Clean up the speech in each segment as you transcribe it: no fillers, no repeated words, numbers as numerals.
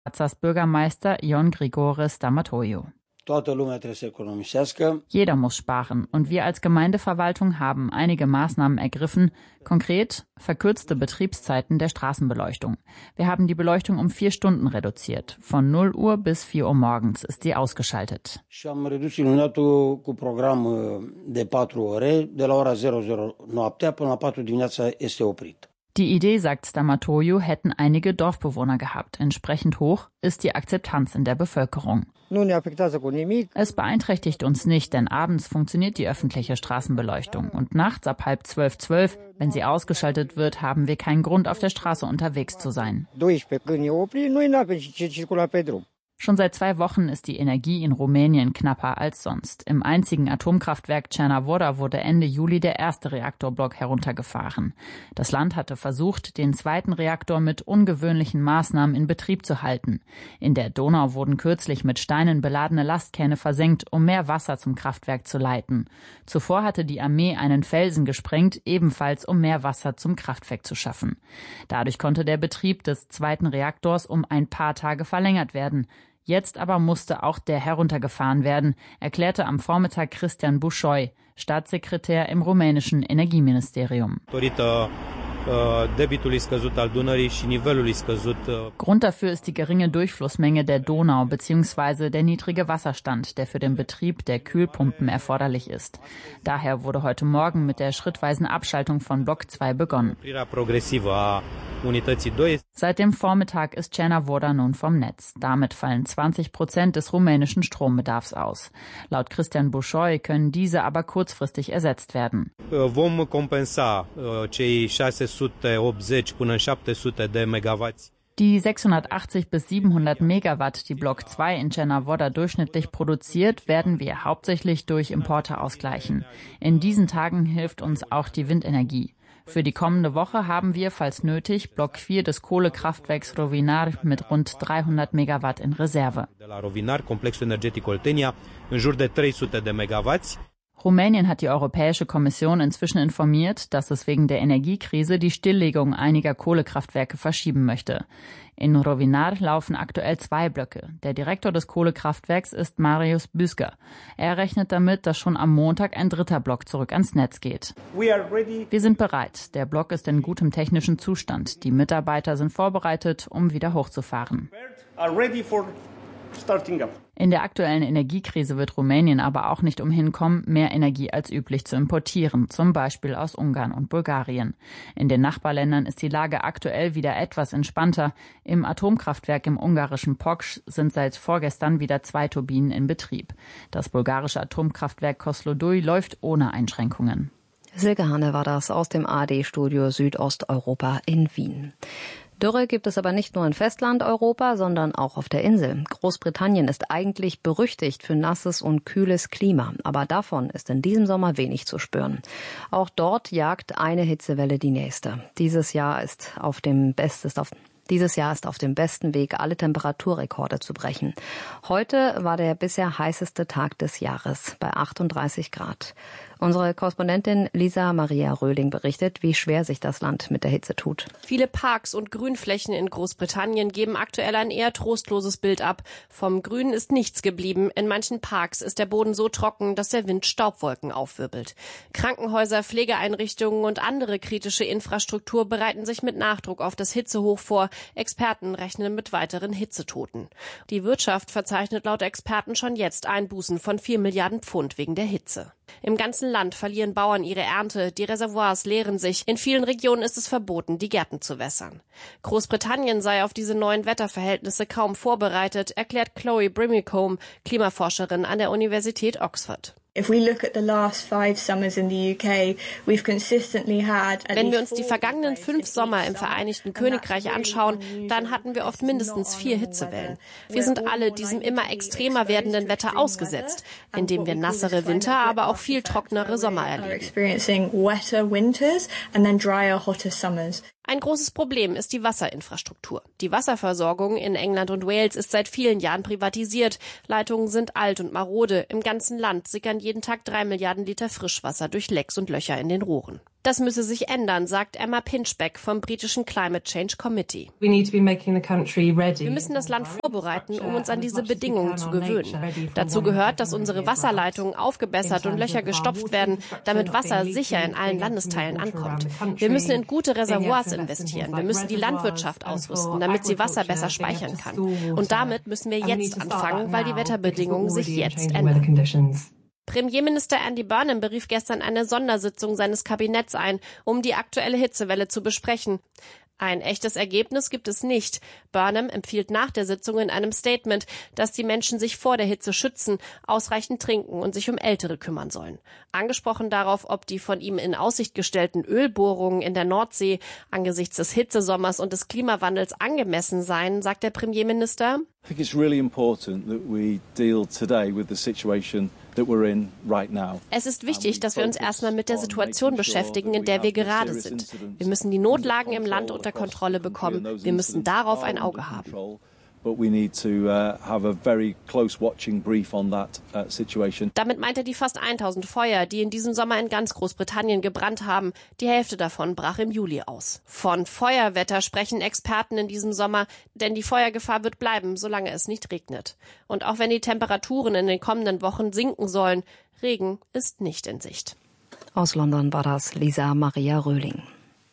Grazas Bürgermeister Ion Grigore Stamatoiu. Jeder muss sparen und wir als Gemeindeverwaltung haben einige Maßnahmen ergriffen, konkret verkürzte Betriebszeiten der Straßenbeleuchtung. Wir haben die Beleuchtung um 4 Stunden reduziert. Von 0 Uhr bis 4 Uhr morgens ist sie ausgeschaltet. Die Idee, sagt Stamatoiu, hätten einige Dorfbewohner gehabt. Entsprechend hoch ist die Akzeptanz in der Bevölkerung. Es beeinträchtigt uns nicht, denn abends funktioniert die öffentliche Straßenbeleuchtung. Und nachts ab 11:30, wenn sie ausgeschaltet wird, haben wir keinen Grund, auf der Straße unterwegs zu sein. Schon seit 2 Wochen ist die Energie in Rumänien knapper als sonst. Im einzigen Atomkraftwerk Cernavodă wurde Ende Juli der erste Reaktorblock heruntergefahren. Das Land hatte versucht, den zweiten Reaktor mit ungewöhnlichen Maßnahmen in Betrieb zu halten. In der Donau wurden kürzlich mit Steinen beladene Lastkähne versenkt, um mehr Wasser zum Kraftwerk zu leiten. Zuvor hatte die Armee einen Felsen gesprengt, ebenfalls um mehr Wasser zum Kraftwerk zu schaffen. Dadurch konnte der Betrieb des zweiten Reaktors um ein paar Tage verlängert werden. Jetzt aber musste auch der heruntergefahren werden, erklärte am Vormittag Cristian Bușoi, Staatssekretär im rumänischen Energieministerium. Grund dafür ist die geringe Durchflussmenge der Donau bzw. der niedrige Wasserstand, der für den Betrieb der Kühlpumpen erforderlich ist. Daher wurde heute Morgen mit der schrittweisen Abschaltung von Block 2 begonnen. Seit dem Vormittag ist Cernavodă nun vom Netz. Damit fallen 20% des rumänischen Strombedarfs aus. Laut Cristian Bușoi können diese aber kurzfristig ersetzt werden. Die 680 bis 700 Megawatt, die Block 2 in Cernavodă durchschnittlich produziert, werden wir hauptsächlich durch Importe ausgleichen. In diesen Tagen hilft uns auch die Windenergie. Für die kommende Woche haben wir, falls nötig, Block 4 des Kohlekraftwerks Rovinar mit rund 300 Megawatt in Reserve. Rumänien hat die Europäische Kommission inzwischen informiert, dass es wegen der Energiekrise die Stilllegung einiger Kohlekraftwerke verschieben möchte. In Rovinar laufen aktuell 2 Blöcke. Der Direktor des Kohlekraftwerks ist Marius Büsker. Er rechnet damit, dass schon am Montag ein 3. Block zurück ans Netz geht. Wir sind bereit. Der Block ist in gutem technischen Zustand. Die Mitarbeiter sind vorbereitet, um wieder hochzufahren. In der aktuellen Energiekrise wird Rumänien aber auch nicht umhin kommen, mehr Energie als üblich zu importieren, zum Beispiel aus Ungarn und Bulgarien. In den Nachbarländern ist die Lage aktuell wieder etwas entspannter. Im Atomkraftwerk im ungarischen Poksch sind seit vorgestern wieder 2 Turbinen in Betrieb. Das bulgarische Atomkraftwerk Kozloduj läuft ohne Einschränkungen. Silke Hanne war das aus dem ARD-Studio Südosteuropa in Wien. Dürre gibt es aber nicht nur in Festlandeuropa, sondern auch auf der Insel. Großbritannien ist eigentlich berüchtigt für nasses und kühles Klima, aber davon ist in diesem Sommer wenig zu spüren. Auch dort jagt eine Hitzewelle die nächste. Dieses Jahr ist auf dem besten Weg, alle Temperaturrekorde zu brechen. Heute war der bisher heißeste Tag des Jahres bei 38 Grad. Unsere Korrespondentin Lisa Maria Röhling berichtet, wie schwer sich das Land mit der Hitze tut. Viele Parks und Grünflächen in Großbritannien geben aktuell ein eher trostloses Bild ab. Vom Grün ist nichts geblieben. In manchen Parks ist der Boden so trocken, dass der Wind Staubwolken aufwirbelt. Krankenhäuser, Pflegeeinrichtungen und andere kritische Infrastruktur bereiten sich mit Nachdruck auf das Hitzehoch vor. Experten rechnen mit weiteren Hitzetoten. Die Wirtschaft verzeichnet laut Experten schon jetzt Einbußen von 4 Milliarden Pfund wegen der Hitze. Im ganzen Land verlieren Bauern ihre Ernte, die Reservoirs leeren sich. In vielen Regionen ist es verboten, die Gärten zu wässern. Großbritannien sei auf diese neuen Wetterverhältnisse kaum vorbereitet, erklärt Chloe Brimicombe, Klimaforscherin an der Universität Oxford. Wenn wir uns die vergangenen 5 Sommer im Vereinigten Königreich anschauen, dann hatten wir oft mindestens 4 Hitzewellen. Wir sind alle diesem immer extremer werdenden Wetter ausgesetzt, indem wir nassere Winter, aber auch viel trockenere Sommer erleben. Ein großes Problem ist die Wasserinfrastruktur. Die Wasserversorgung in England und Wales ist seit vielen Jahren privatisiert. Leitungen sind alt und marode. Im ganzen Land sickern jeden Tag 3 Milliarden Liter Frischwasser durch Lecks und Löcher in den Rohren. Das müsse sich ändern, sagt Emma Pinchbeck vom britischen Climate Change Committee. Wir müssen das Land vorbereiten, um uns an diese Bedingungen zu gewöhnen. Dazu gehört, dass unsere Wasserleitungen aufgebessert und Löcher gestopft werden, damit Wasser sicher in allen Landesteilen ankommt. Wir müssen in gute Reservoirs investieren. Wir müssen die Landwirtschaft ausrüsten, damit sie Wasser besser speichern kann. Und damit müssen wir jetzt anfangen, weil die Wetterbedingungen sich jetzt ändern. Premierminister Andy Burnham berief gestern eine Sondersitzung seines Kabinetts ein, um die aktuelle Hitzewelle zu besprechen. Ein echtes Ergebnis gibt es nicht. Burnham empfiehlt nach der Sitzung in einem Statement, dass die Menschen sich vor der Hitze schützen, ausreichend trinken und sich um Ältere kümmern sollen. Angesprochen darauf, ob die von ihm in Aussicht gestellten Ölbohrungen in der Nordsee angesichts des Hitzesommers und des Klimawandels angemessen seien, sagt der Premierminister: I think it's really important that we deal today with the situation that we're in right now. Es ist wichtig, dass wir uns erstmal mit der Situation beschäftigen, in der wir gerade sind. Wir müssen die Notlagen im Land unter Kontrolle bekommen. Wir müssen darauf ein Auge haben. But we need to have a very close watching brief on that situation. Damit meint er die fast 1000 Feuer, die in diesem Sommer in ganz Großbritannien gebrannt haben. Die Hälfte davon brach im Juli aus. Von Feuerwetter sprechen Experten in diesem Sommer, denn die Feuergefahr wird bleiben, solange es nicht regnet. Und auch wenn die Temperaturen in den kommenden Wochen sinken sollen, Regen ist nicht in Sicht. Aus London war das Lisa Maria Röhling.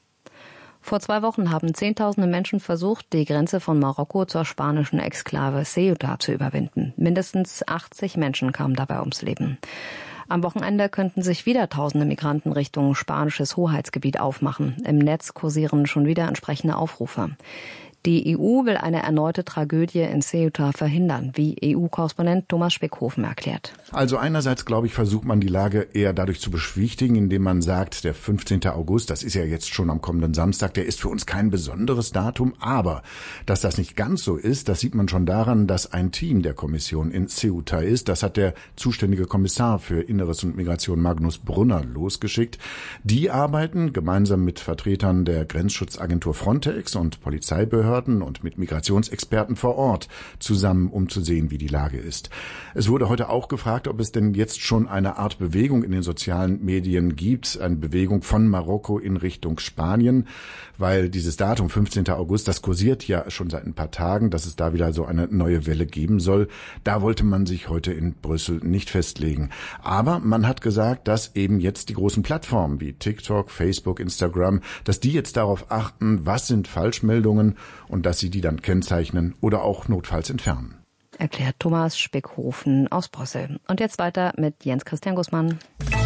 Vor 2 Wochen haben Zehntausende Menschen versucht, die Grenze von Marokko zur spanischen Exklave Ceuta zu überwinden. Mindestens 80 Menschen kamen dabei ums Leben. Am Wochenende könnten sich wieder tausende Migranten Richtung spanisches Hoheitsgebiet aufmachen. Im Netz kursieren schon wieder entsprechende Aufrufe. Die EU will eine erneute Tragödie in Ceuta verhindern, wie EU-Korrespondent Thomas Spickhofen erklärt. Also einerseits, glaube ich, versucht man die Lage eher dadurch zu beschwichtigen, indem man sagt, der 15. August, das ist ja jetzt schon am kommenden Samstag, der ist für uns kein besonderes Datum. Aber dass das nicht ganz so ist, das sieht man schon daran, dass ein Team der Kommission in Ceuta ist. Das hat der zuständige Kommissar für Inneres und Migration Magnus Brunner losgeschickt. Die arbeiten gemeinsam mit Vertretern der Grenzschutzagentur Frontex und Polizeibehörden und mit Migrationsexperten vor Ort zusammen, um zu sehen, wie die Lage ist. Es wurde heute auch gefragt, ob es denn jetzt schon eine Art Bewegung in den sozialen Medien gibt, eine Bewegung von Marokko in Richtung Spanien, weil dieses Datum 15. August, das kursiert ja schon seit ein paar Tagen, dass es da wieder so eine neue Welle geben soll. Da wollte man sich heute in Brüssel nicht festlegen. Aber man hat gesagt, dass eben jetzt die großen Plattformen wie TikTok, Facebook, Instagram, dass die jetzt darauf achten, was sind Falschmeldungen und dass sie die dann kennzeichnen oder auch notfalls entfernen. Erklärt Thomas Spickhofen aus Brüssel. Und jetzt weiter mit Jens Christian Gussmann.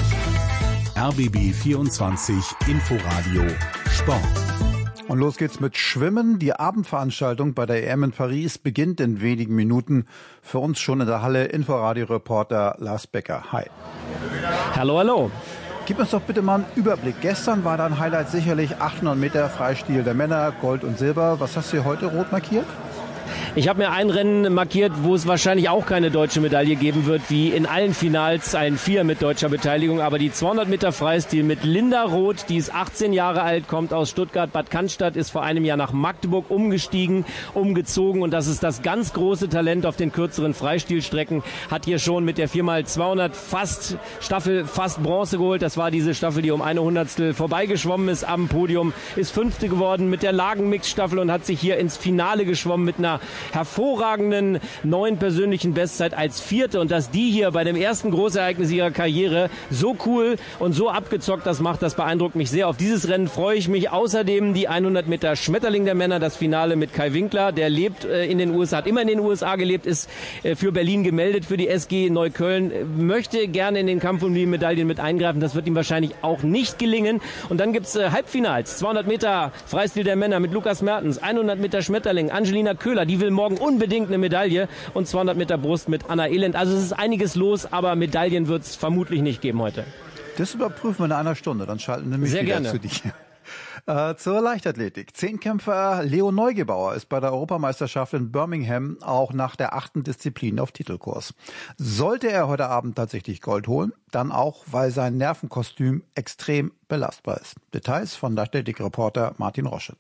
RBB 24 Inforadio Sport. Und los geht's mit Schwimmen. Die Abendveranstaltung bei der EM in Paris beginnt in wenigen Minuten. Für uns schon in der Halle Inforadio-Reporter Lars Becker. Hi. Hallo, hallo. Gib uns doch bitte mal einen Überblick. Gestern war dein Highlight sicherlich 800 Meter Freistil der Männer, Gold und Silber. Was hast du hier heute rot markiert? Ich habe mir ein Rennen markiert, wo es wahrscheinlich auch keine deutsche Medaille geben wird, wie in allen Finals ein 4 mit deutscher Beteiligung. Aber die 200 Meter Freistil mit Linda Roth, die ist 18 Jahre alt, kommt aus Stuttgart-Bad Cannstatt, ist vor einem Jahr nach Magdeburg umgezogen. Und das ist das ganz große Talent auf den kürzeren Freistilstrecken. Hat hier schon mit der 4x200 Staffel fast Bronze geholt. Das war diese Staffel, die um eine Hundertstel vorbeigeschwommen ist am Podium. Ist 5. geworden mit der Lagenmix-Staffel und hat sich hier ins Finale geschwommen mit einer hervorragenden neuen persönlichen Bestzeit als 4. Und dass die hier bei dem ersten Großereignis ihrer Karriere so cool und so abgezockt das macht, das beeindruckt mich sehr. Auf dieses Rennen freue ich mich. Außerdem die 100 Meter Schmetterling der Männer, das Finale mit Kai Winkler. Der lebt in den USA, hat immer in den USA gelebt, ist für Berlin gemeldet, für die SG Neukölln. Möchte gerne in den Kampf um die Medaillen mit eingreifen. Das wird ihm wahrscheinlich auch nicht gelingen. Und dann gibt's Halbfinals. 200 Meter Freistil der Männer mit Lukas Mertens, 100 Meter Schmetterling, Angelina Köhler, die will morgen unbedingt eine Medaille, und 200 Meter Brust mit Anna Elend. Also es ist einiges los, aber Medaillen wird es vermutlich nicht geben heute. Das überprüfen wir in einer Stunde, dann schalten wir nämlich sehr wieder gerne zu dir. Zur Leichtathletik. Zehnkämpfer Leo Neugebauer ist bei der Europameisterschaft in Birmingham auch nach der 8. Disziplin auf Titelkurs. Sollte er heute Abend tatsächlich Gold holen, dann auch, weil sein Nervenkostüm extrem belastbar ist. Details von Leichtathletik-Reporter Martin Roschitz.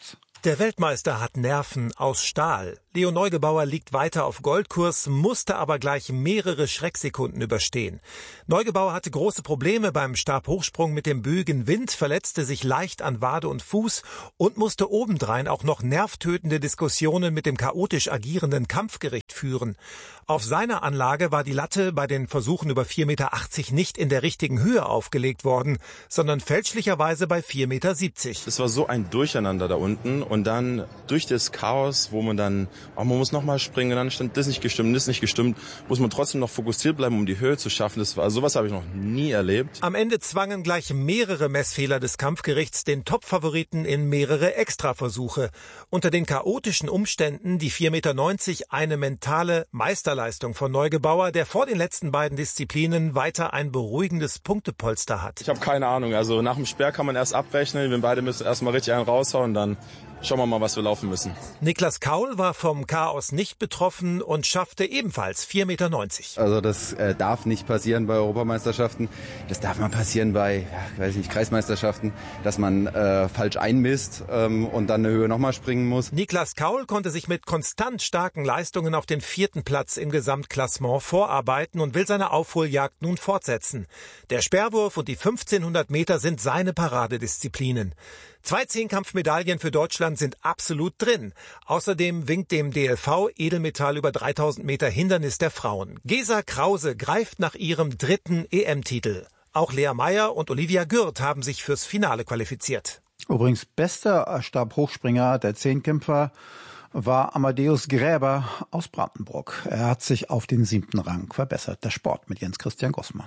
Der Weltmeister hat Nerven aus Stahl. Leo Neugebauer liegt weiter auf Goldkurs, musste aber gleich mehrere Schrecksekunden überstehen. Neugebauer hatte große Probleme beim Stabhochsprung mit dem böigen Wind, verletzte sich leicht an Wade und Fuß und musste obendrein auch noch nervtötende Diskussionen mit dem chaotisch agierenden Kampfgericht führen. Auf seiner Anlage war die Latte bei den Versuchen über 4,80 Meter nicht in der richtigen Höhe aufgelegt worden, sondern fälschlicherweise bei 4,70 Meter. Es war so ein Durcheinander da unten und dann durch das Chaos, wo man dann, man muss nochmal springen, dann stand das nicht gestimmt, muss man trotzdem noch fokussiert bleiben, um die Höhe zu schaffen. Sowas habe ich noch nie erlebt. Am Ende zwangen gleich mehrere Messfehler des Kampfgerichts den Top-Favoriten in mehrere Extraversuche. Unter den chaotischen Umständen die 4,90 Meter eine mentale Meisterleistung von Neugebauer, der vor den letzten beiden Disziplinen weiter ein beruhigendes Punktepolster hat. Ich habe keine Ahnung, also nach dem Sperr kann man erst abrechnen, wir beide müssen erstmal richtig einen raushauen, dann schauen wir mal, was wir laufen müssen. Niklas Kaul war vom Chaos nicht betroffen und schaffte ebenfalls 4,90 Meter. Also das darf nicht passieren bei Europameisterschaften. Das darf mal passieren bei, Kreismeisterschaften, dass man falsch einmisst und dann eine Höhe nochmal springen muss. Niklas Kaul konnte sich mit konstant starken Leistungen auf den 4. Platz im Gesamtklassement vorarbeiten und will seine Aufholjagd nun fortsetzen. Der Sperrwurf und die 1500 Meter sind seine Paradedisziplinen. 2 Zehnkampfmedaillen für Deutschland sind absolut drin. Außerdem winkt dem DLV Edelmetall über 3000 Meter Hindernis der Frauen. Gesa Krause greift nach ihrem 3. EM-Titel. Auch Lea Meyer und Olivia Gürt haben sich fürs Finale qualifiziert. Übrigens bester Stabhochspringer der Zehnkämpfer war Amadeus Gräber aus Brandenburg. Er hat sich auf den 7. Rang verbessert. Der Sport mit Jens Christian Gossmann.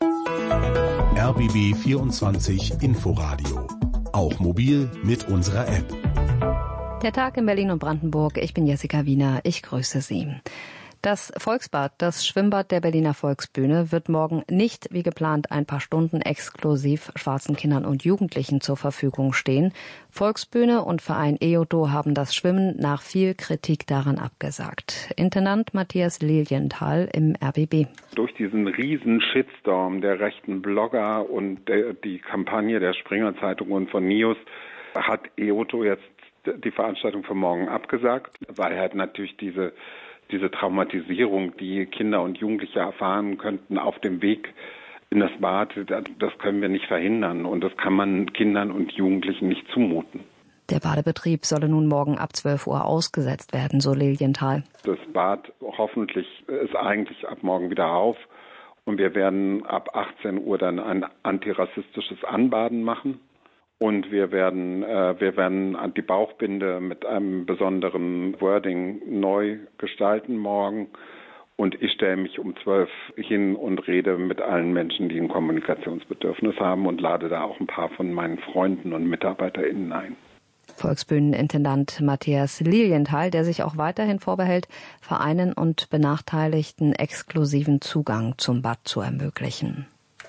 RBB 24 Inforadio. Auch mobil mit unserer App. Der Tag in Berlin und Brandenburg. Ich bin Jessica Wiener. Ich grüße Sie. Das Volksbad, das Schwimmbad der Berliner Volksbühne, wird morgen nicht wie geplant ein paar Stunden exklusiv schwarzen Kindern und Jugendlichen zur Verfügung stehen. Volksbühne und Verein EOTO haben das Schwimmen nach viel Kritik daran abgesagt. Intendant Matthias Lilienthal im RBB. Durch diesen riesen Shitstorm der rechten Blogger und die Kampagne der Springer Zeitung und von NIOS hat EOTO jetzt die Veranstaltung für morgen abgesagt, weil halt natürlich diese Traumatisierung, die Kinder und Jugendliche erfahren könnten auf dem Weg in das Bad, das können wir nicht verhindern und das kann man Kindern und Jugendlichen nicht zumuten. Der Badebetrieb solle nun morgen ab 12 Uhr ausgesetzt werden, so Lilienthal. Das Bad hoffentlich ist eigentlich ab morgen wieder auf und wir werden ab 18 Uhr dann ein antirassistisches Anbaden machen. Und wir werden die Bauchbinde mit einem besonderen Wording neu gestalten morgen. Und ich stelle mich um 12 hin und rede mit allen Menschen, die ein Kommunikationsbedürfnis haben und lade da auch ein paar von meinen Freunden und MitarbeiterInnen ein. Volksbühnenintendant Matthias Lilienthal, der sich auch weiterhin vorbehält, Vereinen und Benachteiligten exklusiven Zugang zum Bad zu ermöglichen.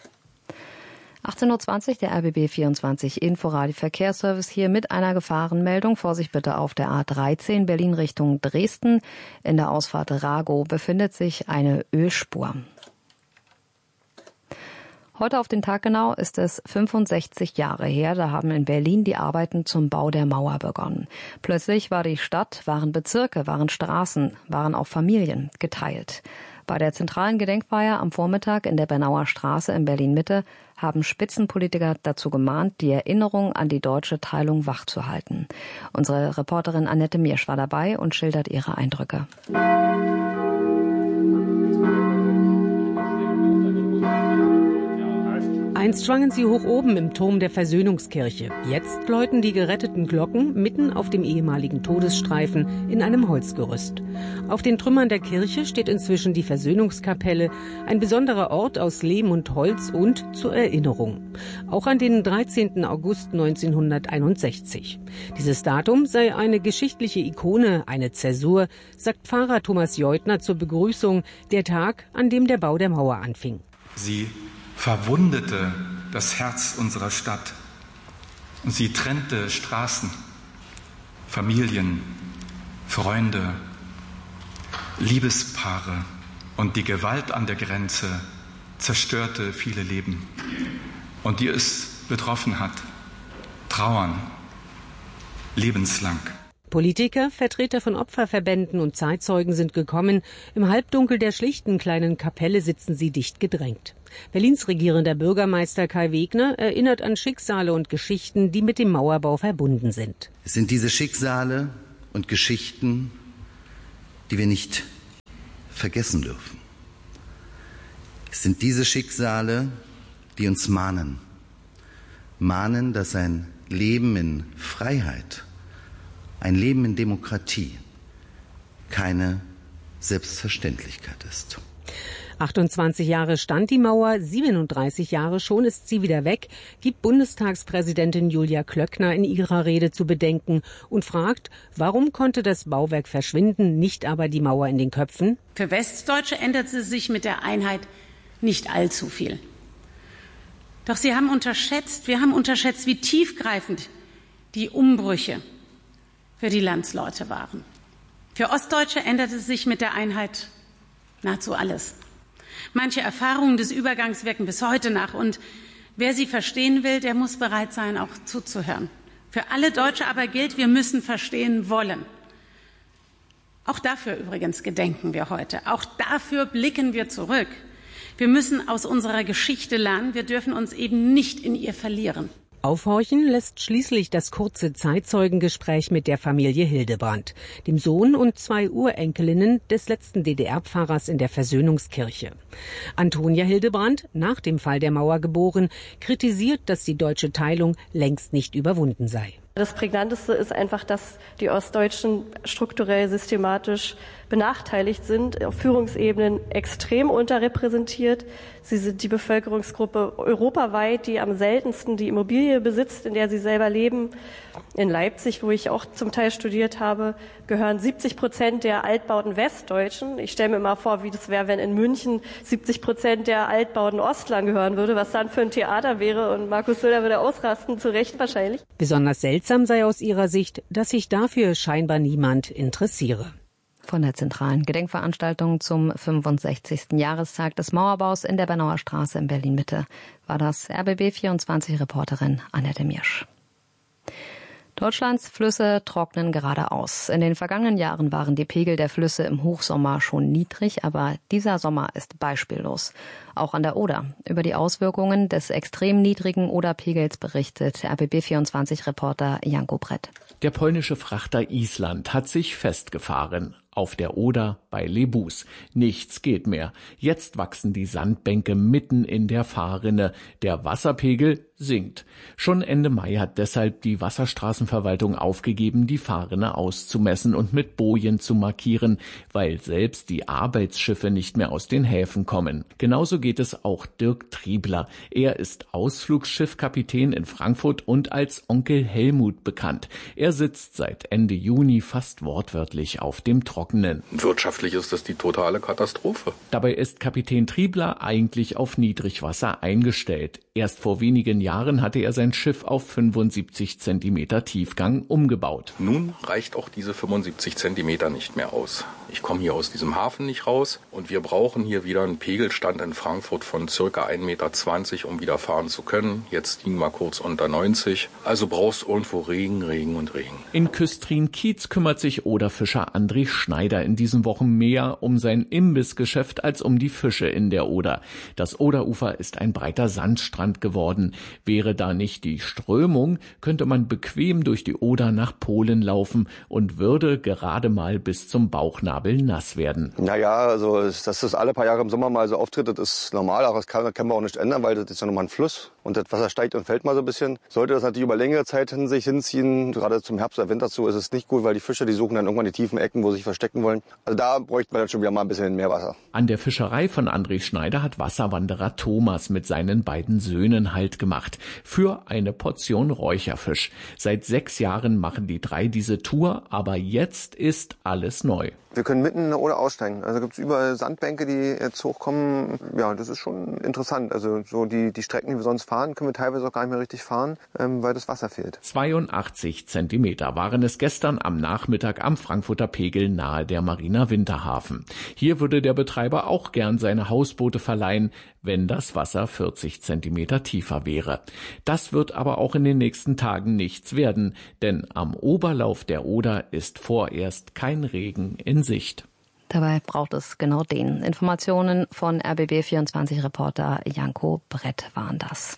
18.20 Uhr, der RBB 24 Inforadio Verkehrsservice hier mit einer Gefahrenmeldung. Vorsicht bitte auf der A13 Berlin Richtung Dresden. In der Ausfahrt Ragow befindet sich eine Ölspur. Heute auf den Tag genau ist es 65 Jahre her. Da haben in Berlin die Arbeiten zum Bau der Mauer begonnen. Plötzlich war die Stadt, waren Bezirke, waren Straßen, waren auch Familien geteilt. Bei der zentralen Gedenkfeier am Vormittag in der Bernauer Straße in Berlin-Mitte haben Spitzenpolitiker dazu gemahnt, die Erinnerung an die deutsche Teilung wachzuhalten. Unsere Reporterin Annette Miersch war dabei und schildert ihre Eindrücke. Einst schwangen sie hoch oben im Turm der Versöhnungskirche. Jetzt läuten die geretteten Glocken mitten auf dem ehemaligen Todesstreifen in einem Holzgerüst. Auf den Trümmern der Kirche steht inzwischen die Versöhnungskapelle, ein besonderer Ort aus Lehm und Holz und zur Erinnerung. Auch an den 13. August 1961. Dieses Datum sei eine geschichtliche Ikone, eine Zäsur, sagt Pfarrer Thomas Jeutner zur Begrüßung, der Tag, an dem der Bau der Mauer anfing. Sie verwundete das Herz unserer Stadt und sie trennte Straßen, Familien, Freunde, Liebespaare und die Gewalt an der Grenze zerstörte viele Leben. Und die es betroffen hat, trauern lebenslang. Politiker, Vertreter von Opferverbänden und Zeitzeugen sind gekommen. Im Halbdunkel der schlichten kleinen Kapelle sitzen sie dicht gedrängt. Berlins regierender Bürgermeister Kai Wegner erinnert an Schicksale und Geschichten, die mit dem Mauerbau verbunden sind. Es sind diese Schicksale und Geschichten, die wir nicht vergessen dürfen. Es sind diese Schicksale, die uns mahnen, dass ein Leben in Freiheit, ein Leben in Demokratie keine Selbstverständlichkeit ist. 28 Jahre stand die Mauer, 37 Jahre schon ist sie wieder weg, gibt Bundestagspräsidentin Julia Klöckner in ihrer Rede zu bedenken und fragt, warum konnte das Bauwerk verschwinden, nicht aber die Mauer in den Köpfen? Für Westdeutsche änderte sich mit der Einheit nicht allzu viel. Doch wir haben unterschätzt, wie tiefgreifend die Umbrüche für die Landsleute waren. Für Ostdeutsche änderte sich mit der Einheit nahezu alles. Manche Erfahrungen des Übergangs wirken bis heute nach. Und wer sie verstehen will, der muss bereit sein, auch zuzuhören. Für alle Deutsche aber gilt, wir müssen verstehen wollen. Auch dafür übrigens gedenken wir heute. Auch dafür blicken wir zurück. Wir müssen aus unserer Geschichte lernen. Wir dürfen uns eben nicht in ihr verlieren. Aufhorchen lässt schließlich das kurze Zeitzeugengespräch mit der Familie Hildebrand, dem Sohn und 2 Urenkelinnen des letzten DDR-Pfarrers in der Versöhnungskirche. Antonia Hildebrand, nach dem Fall der Mauer geboren, kritisiert, dass die deutsche Teilung längst nicht überwunden sei. Das Prägnanteste ist einfach, dass die Ostdeutschen strukturell systematisch benachteiligt sind, auf Führungsebenen extrem unterrepräsentiert. Sie sind die Bevölkerungsgruppe europaweit, die am seltensten die Immobilie besitzt, in der sie selber leben. In Leipzig, wo ich auch zum Teil studiert habe, gehören 70% der Altbauten Westdeutschen. Ich stelle mir mal vor, wie das wäre, wenn in München 70% der Altbauten Ostlern gehören würde, was dann für ein Theater wäre. Und Markus Söder würde ausrasten, zu Recht wahrscheinlich. Besonders seltsam sei aus ihrer Sicht, dass sich dafür scheinbar niemand interessiere. Von der zentralen Gedenkveranstaltung zum 65. Jahrestag des Mauerbaus in der Bernauer Straße in Berlin-Mitte war das RBB24-Reporterin Annette Miersch. Deutschlands Flüsse trocknen gerade aus. In den vergangenen Jahren waren die Pegel der Flüsse im Hochsommer schon niedrig, aber dieser Sommer ist beispiellos. Auch an der Oder. Über die Auswirkungen des extrem niedrigen Oderpegels berichtet RBB24-Reporter Janko Brett. Der polnische Frachter Island hat sich festgefahren. Auf der Oder bei Lebus. Nichts geht mehr. Jetzt wachsen die Sandbänke mitten in der Fahrrinne. Der Wasserpegel sinkt. Schon Ende Mai hat deshalb die Wasserstraßenverwaltung aufgegeben, die Fahrrinne auszumessen und mit Bojen zu markieren, weil selbst die Arbeitsschiffe nicht mehr aus den Häfen kommen. Genauso geht es auch Dirk Triebler. Er ist Ausflugsschiffkapitän in Frankfurt und als Onkel Helmut bekannt. Er sitzt seit Ende Juni fast wortwörtlich auf dem Trockenen. Wirtschaftlich ist das die totale Katastrophe. Dabei ist Kapitän Triebler eigentlich auf Niedrigwasser eingestellt. Erst vor wenigen Jahren hatte er sein Schiff auf 75 Zentimeter Tiefgang umgebaut. Nun reicht auch diese 75 Zentimeter nicht mehr aus. Ich komme hier aus diesem Hafen nicht raus und wir brauchen hier wieder einen Pegelstand in Frankfurt von circa 1,20 Meter, um wieder fahren zu können. Jetzt liegen wir kurz unter 90. Also brauchst irgendwo Regen, Regen und Regen. In Küstrin-Kiez kümmert sich Oderfischer André Schneider in diesen Wochen mehr um sein Imbissgeschäft als um die Fische in der Oder. Das Oderufer ist ein breiter Sandstrand geworden. Wäre da nicht die Strömung, könnte man bequem durch die Oder nach Polen laufen und würde gerade mal bis zum Bauchnabel nass werden. Naja, also dass das alle paar Jahre im Sommer mal so auftritt, das ist normal, aber das können wir auch nicht ändern, weil das ist ja nochmal ein Fluss und das Wasser steigt und fällt mal so ein bisschen. Sollte das natürlich über längere Zeit sich hinziehen, gerade zum Herbst oder Winter zu, ist es nicht gut, weil die Fische, die suchen dann irgendwann die tiefen Ecken, wo sie sich verstecken wollen. Also da bräuchten wir dann schon wieder mal ein bisschen mehr Wasser. An der Fischerei von André Schneider hat Wasserwanderer Thomas mit seinen beiden Söhnen Halt gemacht. Für eine Portion Räucherfisch. Seit 6 Jahren machen die 3 diese Tour, aber jetzt ist alles neu. Wir können mitten in der Oder aussteigen. Also gibt es überall Sandbänke, die jetzt hochkommen. Ja, das ist schon interessant. Also so die Strecken, die wir sonst fahren, können wir teilweise auch gar nicht mehr richtig fahren, weil das Wasser fehlt. 82 Zentimeter waren es gestern am Nachmittag am Frankfurter Pegel nahe der Marina Winterhafen. Hier würde der Betreiber auch gern seine Hausboote verleihen, wenn das Wasser 40 Zentimeter tiefer wäre. Das wird aber auch in den nächsten Tagen nichts werden, denn am Oberlauf der Oder ist vorerst kein Regen in Sicht. Dabei braucht es genau den. Informationen von RBB24-Reporter Janko Brett waren das.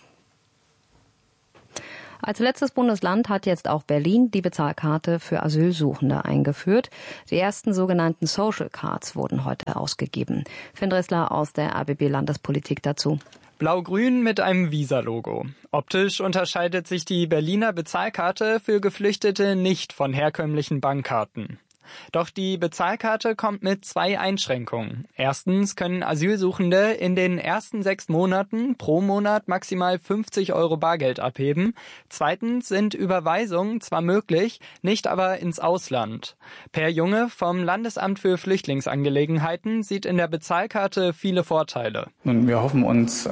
Als letztes Bundesland hat jetzt auch Berlin die Bezahlkarte für Asylsuchende eingeführt. Die ersten sogenannten Social Cards wurden heute ausgegeben. Finn Dressler aus der RBB-Landespolitik dazu. Blau-grün mit einem Visa-Logo. Optisch unterscheidet sich die Berliner Bezahlkarte für Geflüchtete nicht von herkömmlichen Bankkarten. Doch die Bezahlkarte kommt mit 2 Einschränkungen. Erstens können Asylsuchende in den ersten 6 Monaten pro Monat maximal 50 € Bargeld abheben. Zweitens sind Überweisungen zwar möglich, nicht aber ins Ausland. Per Junge vom Landesamt für Flüchtlingsangelegenheiten sieht in der Bezahlkarte viele Vorteile. Und wir hoffen uns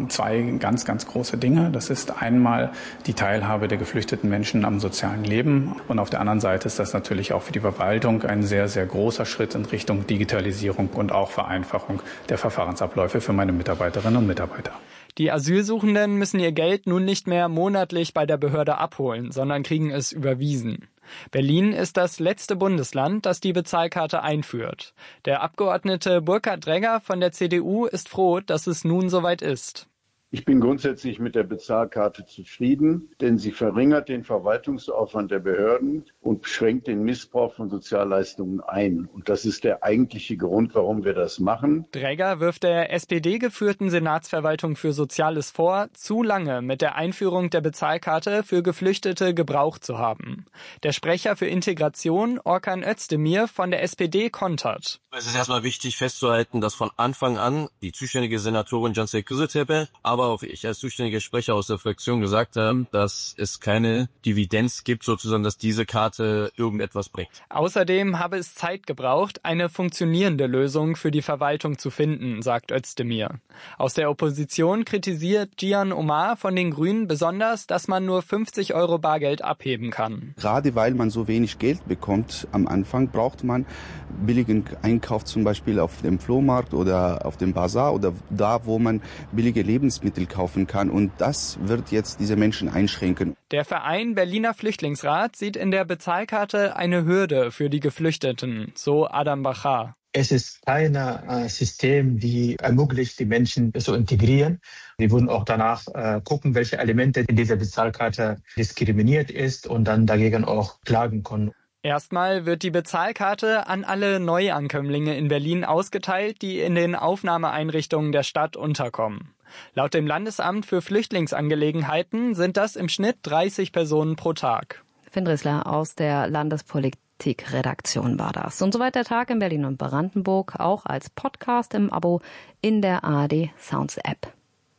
2 ganz, ganz große Dinge. Das ist einmal die Teilhabe der geflüchteten Menschen am sozialen Leben. Und auf der anderen Seite ist das natürlich auch für die Verwaltung ein sehr, sehr großer Schritt in Richtung Digitalisierung und auch Vereinfachung der Verfahrensabläufe für meine Mitarbeiterinnen und Mitarbeiter. Die Asylsuchenden müssen ihr Geld nun nicht mehr monatlich bei der Behörde abholen, sondern kriegen es überwiesen. Berlin ist das letzte Bundesland, das die Bezahlkarte einführt. Der Abgeordnete Burkhard Dregger von der CDU ist froh, dass es nun soweit ist. Ich bin grundsätzlich mit der Bezahlkarte zufrieden, denn sie verringert den Verwaltungsaufwand der Behörden und schränkt den Missbrauch von Sozialleistungen ein. Und das ist der eigentliche Grund, warum wir das machen. Dregger wirft der SPD-geführten Senatsverwaltung für Soziales vor, zu lange mit der Einführung der Bezahlkarte für Geflüchtete gebraucht zu haben. Der Sprecher für Integration, Orkan Özdemir von der SPD, kontert. Es ist erstmal wichtig festzuhalten, dass von Anfang an die zuständige Senatorin Cansel Kızıltepe, aber auch ich als zuständiger Sprecher aus der Fraktion gesagt haben, dass es keine Dividenz gibt, sozusagen, dass diese Karte irgendetwas bringt. Außerdem habe es Zeit gebraucht, eine funktionierende Lösung für die Verwaltung zu finden, sagt Özdemir. Aus der Opposition kritisiert Cihan Omar von den Grünen besonders, dass man nur 50 € Bargeld abheben kann. Gerade weil man so wenig Geld bekommt am Anfang, braucht man billigen Einkauf zum Beispiel auf dem Flohmarkt oder auf dem Bazar oder da, wo man billige Lebensmittel kaufen kann. Und das wird jetzt diese Menschen einschränken. Der Verein Berliner Flüchtlingsrat sieht in der Bezahlkarte eine Hürde für die Geflüchteten, so Adam Bachar. Es ist kein System, die ermöglicht, die Menschen zu integrieren. Wir würden auch danach gucken, welche Elemente in dieser Bezahlkarte diskriminiert ist und dann dagegen auch klagen können. Erstmal wird die Bezahlkarte an alle Neuankömmlinge in Berlin ausgeteilt, die in den Aufnahmeeinrichtungen der Stadt unterkommen. Laut dem Landesamt für Flüchtlingsangelegenheiten sind das im Schnitt 30 Personen pro Tag. Finn Dressler aus der Landespolitik-Redaktion war das. Und soweit der Tag in Berlin und Brandenburg, auch als Podcast im Abo in der ARD Sounds App.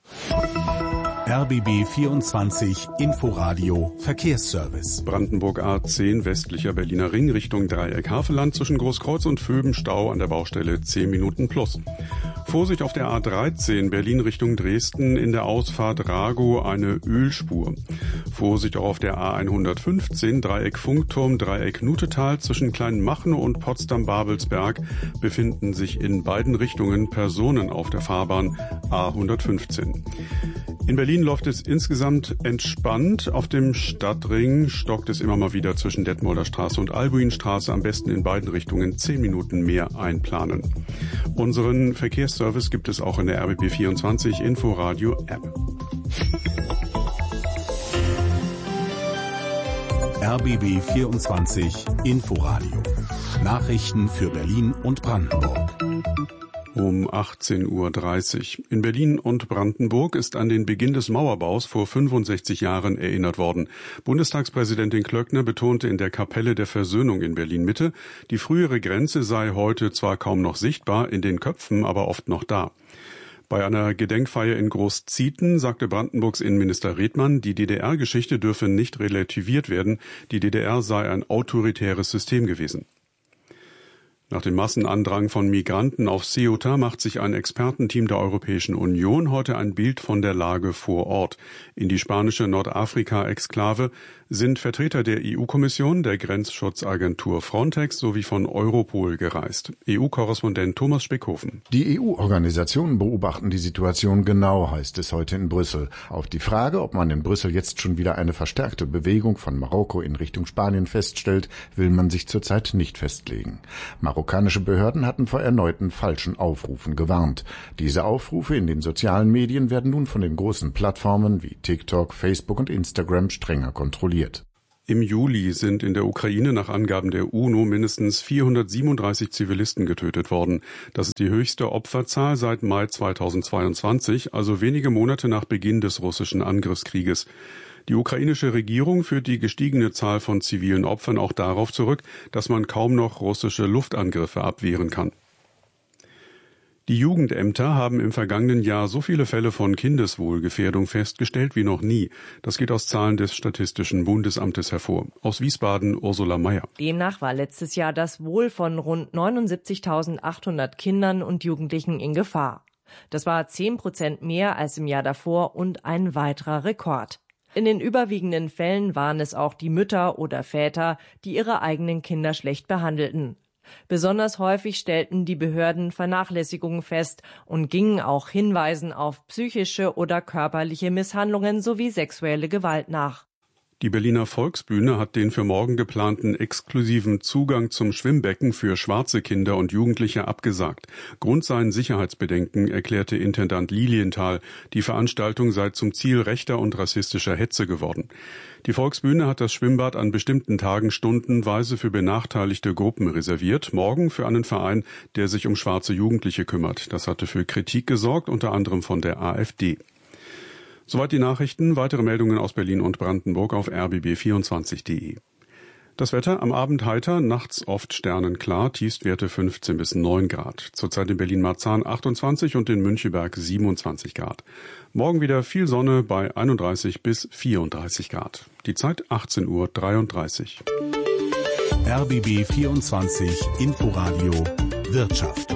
RBB 24 Inforadio Verkehrsservice. Brandenburg A10 westlicher Berliner Ring Richtung Dreieck Havelland zwischen Großkreuz und Vöben Stau an der Baustelle 10 Minuten plus. Vorsicht auf der A13 Berlin Richtung Dresden in der Ausfahrt Ragow eine Ölspur. Vorsicht auch auf der A115 Dreieck Funkturm Dreieck Nutetal zwischen Kleinmachnow und Potsdam-Babelsberg befinden sich in beiden Richtungen Personen auf der Fahrbahn A115. In Berlin läuft es insgesamt entspannt. Auf dem Stadtring stockt es immer mal wieder zwischen Detmolder Straße und Albuinstraße. Am besten in beiden Richtungen 10 Minuten mehr einplanen. Unseren Verkehrsservice gibt es auch in der RBB24 Inforadio App. RBB 24 Inforadio. Nachrichten für Berlin und Brandenburg. Um 18:30 Uhr. In Berlin und Brandenburg ist an den Beginn des Mauerbaus vor 65 Jahren erinnert worden. Bundestagspräsidentin Klöckner betonte in der Kapelle der Versöhnung in Berlin-Mitte, die frühere Grenze sei heute zwar kaum noch sichtbar, in den Köpfen aber oft noch da. Bei einer Gedenkfeier in Großzieten sagte Brandenburgs Innenminister Redmann, die DDR-Geschichte dürfe nicht relativiert werden, die DDR sei ein autoritäres System gewesen. Nach dem Massenandrang von Migranten auf Ceuta macht sich ein Expertenteam der Europäischen Union heute ein Bild von der Lage vor Ort. In die spanische Nordafrika-Exklave sind Vertreter der EU-Kommission, der Grenzschutzagentur Frontex sowie von Europol gereist. EU-Korrespondent Thomas Speckhofen. Die EU-Organisationen beobachten die Situation genau, heißt es heute in Brüssel. Auf die Frage, ob man in Brüssel jetzt schon wieder eine verstärkte Bewegung von Marokko in Richtung Spanien feststellt, will man sich zurzeit nicht festlegen. Marokkanische Behörden hatten vor erneuten falschen Aufrufen gewarnt. Diese Aufrufe in den sozialen Medien werden nun von den großen Plattformen wie TikTok, Facebook und Instagram strenger kontrolliert. Im Juli sind in der Ukraine nach Angaben der UNO mindestens 437 Zivilisten getötet worden. Das ist die höchste Opferzahl seit Mai 2022, also wenige Monate nach Beginn des russischen Angriffskrieges. Die ukrainische Regierung führt die gestiegene Zahl von zivilen Opfern auch darauf zurück, dass man kaum noch russische Luftangriffe abwehren kann. Die Jugendämter haben im vergangenen Jahr so viele Fälle von Kindeswohlgefährdung festgestellt wie noch nie. Das geht aus Zahlen des Statistischen Bundesamtes hervor. Aus Wiesbaden Ursula Mayer. Demnach war letztes Jahr das Wohl von rund 79.800 Kindern und Jugendlichen in Gefahr. Das war 10% mehr als im Jahr davor und ein weiterer Rekord. In den überwiegenden Fällen waren es auch die Mütter oder Väter, die ihre eigenen Kinder schlecht behandelten. Besonders häufig stellten die Behörden Vernachlässigungen fest und gingen auch Hinweisen auf psychische oder körperliche Misshandlungen sowie sexuelle Gewalt nach. Die Berliner Volksbühne hat den für morgen geplanten exklusiven Zugang zum Schwimmbecken für schwarze Kinder und Jugendliche abgesagt. Grund seien Sicherheitsbedenken, erklärte Intendant Lilienthal. Die Veranstaltung sei zum Ziel rechter und rassistischer Hetze geworden. Die Volksbühne hat das Schwimmbad an bestimmten Tagen stundenweise für benachteiligte Gruppen reserviert, morgen für einen Verein, der sich um schwarze Jugendliche kümmert. Das hatte für Kritik gesorgt, unter anderem von der AfD. Soweit die Nachrichten. Weitere Meldungen aus Berlin und Brandenburg auf rbb24.de. Das Wetter am Abend heiter, nachts oft sternenklar, Tiefstwerte 15 bis 9 Grad. Zurzeit in Berlin-Marzahn 28 und in Müncheberg 27 Grad. Morgen wieder viel Sonne bei 31 bis 34 Grad. Die Zeit 18:33 Uhr. RBB 24 Inforadio Wirtschaft.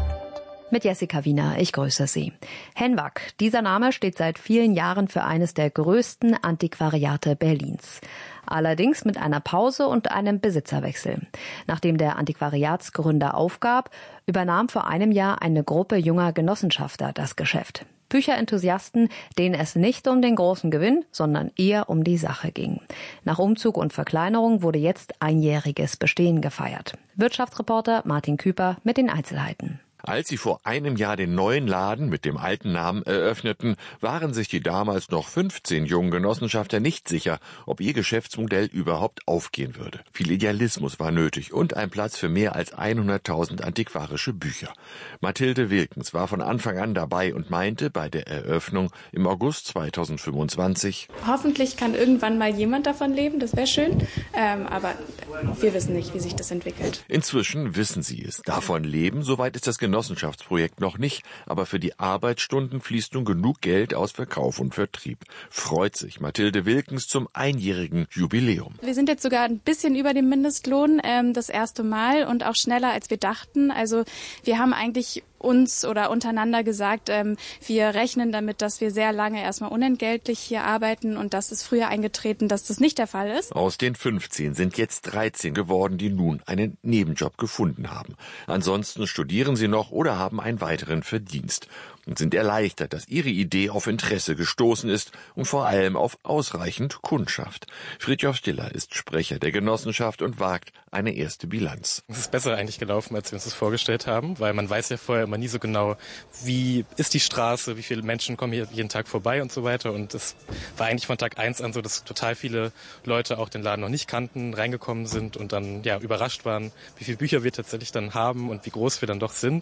Mit Jessica Wiener, ich grüße Sie. Henwag, dieser Name steht seit vielen Jahren für eines der größten Antiquariate Berlins. Allerdings mit einer Pause und einem Besitzerwechsel. Nachdem der Antiquariatsgründer aufgab, übernahm vor einem Jahr eine Gruppe junger Genossenschafter das Geschäft. Bücherenthusiasten, denen es nicht um den großen Gewinn, sondern eher um die Sache ging. Nach Umzug und Verkleinerung wurde jetzt einjähriges Bestehen gefeiert. Wirtschaftsreporter Martin Küper mit den Einzelheiten. Als sie vor einem Jahr den neuen Laden mit dem alten Namen eröffneten, waren sich die damals noch 15 jungen Genossenschafter nicht sicher, ob ihr Geschäftsmodell überhaupt aufgehen würde. Viel Idealismus war nötig und ein Platz für mehr als 100.000 antiquarische Bücher. Mathilde Wilkens war von Anfang an dabei und meinte bei der Eröffnung im August 2025: Hoffentlich kann irgendwann mal jemand davon leben, das wäre schön, aber wir wissen nicht, wie sich das entwickelt. Inzwischen wissen sie es. Davon leben, soweit ist das Genossenschaftsprojekt noch nicht, aber für die Arbeitsstunden fließt nun genug Geld aus Verkauf und Vertrieb. Freut sich Mathilde Wilkens zum einjährigen Jubiläum. Wir sind jetzt sogar ein bisschen über dem Mindestlohn, das erste Mal und auch schneller, als wir dachten. Also wir haben eigentlich uns oder untereinander gesagt, wir rechnen damit, dass wir sehr lange erstmal unentgeltlich hier arbeiten, und das ist früher eingetreten, dass das nicht der Fall ist. Aus den 15 sind jetzt 13 geworden, die nun einen Nebenjob gefunden haben. Ansonsten studieren sie noch oder haben einen weiteren Verdienst und sind erleichtert, dass ihre Idee auf Interesse gestoßen ist und vor allem auf ausreichend Kundschaft. Fridtjof Stiller ist Sprecher der Genossenschaft und wagt eine erste Bilanz. Es ist besser eigentlich gelaufen, als wir uns das vorgestellt haben, weil man weiß ja vorher immer nie so genau, wie ist die Straße, wie viele Menschen kommen hier jeden Tag vorbei und so weiter. Und es war eigentlich von Tag 1 an so, dass total viele Leute auch den Laden noch nicht kannten, reingekommen sind und dann ja überrascht waren, wie viele Bücher wir tatsächlich dann haben und wie groß wir dann doch sind.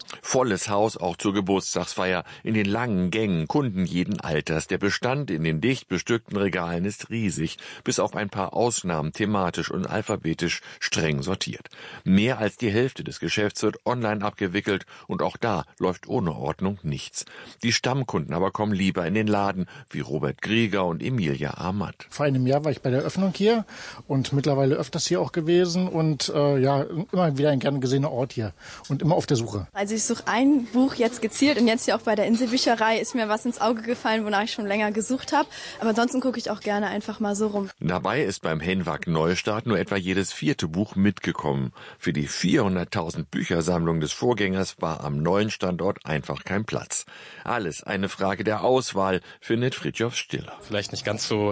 Volles Haus auch zur Geburtstagsfeier, in den langen Gängen Kunden jeden Alters. Der Bestand in den dicht bestückten Regalen ist riesig, bis auf ein paar Ausnahmen thematisch und alphabetisch streng sortiert. Mehr als die Hälfte des Geschäfts wird online abgewickelt und auch da läuft ohne Ordnung nichts. Die Stammkunden aber kommen lieber in den Laden, wie Robert Grieger und Emilia Ahmad. Vor einem Jahr war ich bei der Öffnung hier und mittlerweile öfters hier auch gewesen und immer wieder ein gern gesehener Ort hier und immer auf der Suche. Also ich suche ein Buch jetzt gezielt und jetzt hier auch bei der Inselbücherei ist mir was ins Auge gefallen, wonach ich schon länger gesucht habe. Aber ansonsten gucke ich auch gerne einfach mal so rum. Dabei ist beim Henwag Neustart nur etwa jedes 4. Buch mitgekommen. Für die 400.000 Büchersammlung des Vorgängers war am neuen Standort einfach kein Platz. Alles eine Frage der Auswahl, findet Fridtjof Stiller. Vielleicht nicht ganz so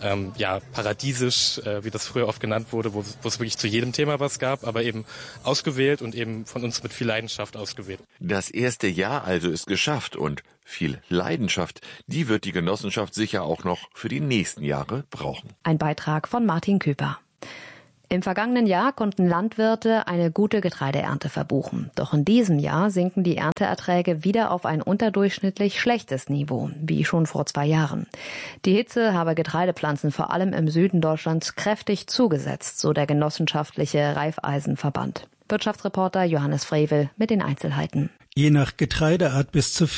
paradiesisch, wie das früher oft genannt wurde, wo es wirklich zu jedem Thema was gab, aber eben ausgewählt und eben von uns mit viel Leidenschaft ausgewählt. Das erste Jahr also ist geschafft und viel Leidenschaft, die wird die Genossenschaft sicher auch noch für die nächsten Jahre brauchen. Ein Beitrag von Martin Küper. Im vergangenen Jahr konnten Landwirte eine gute Getreideernte verbuchen. Doch in diesem Jahr sinken die Ernteerträge wieder auf ein unterdurchschnittlich schlechtes Niveau, wie schon vor 2 Jahren. Die Hitze habe Getreidepflanzen vor allem im Süden Deutschlands kräftig zugesetzt, so der genossenschaftliche Raiffeisenverband. Wirtschaftsreporter Johannes Frevel mit den Einzelheiten. Je nach Getreideart bis zu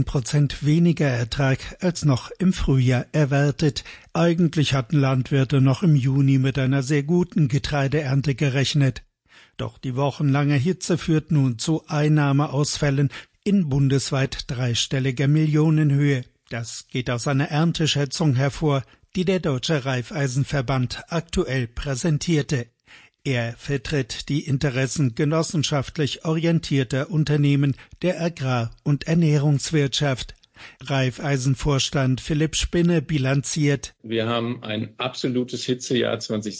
14% weniger Ertrag als noch im Frühjahr erwartet. Eigentlich hatten Landwirte noch im Juni mit einer sehr guten Getreideernte gerechnet. Doch die wochenlange Hitze führt nun zu Einnahmeausfällen in bundesweit dreistelliger Millionenhöhe. Das geht aus einer Ernteschätzung hervor, die der Deutsche Raiffeisenverband aktuell präsentierte. Er vertritt die Interessen genossenschaftlich orientierter Unternehmen der Agrar- und Ernährungswirtschaft. Raiffeisenvorstand Philipp Spinne bilanziert: Wir haben ein absolutes Hitzejahr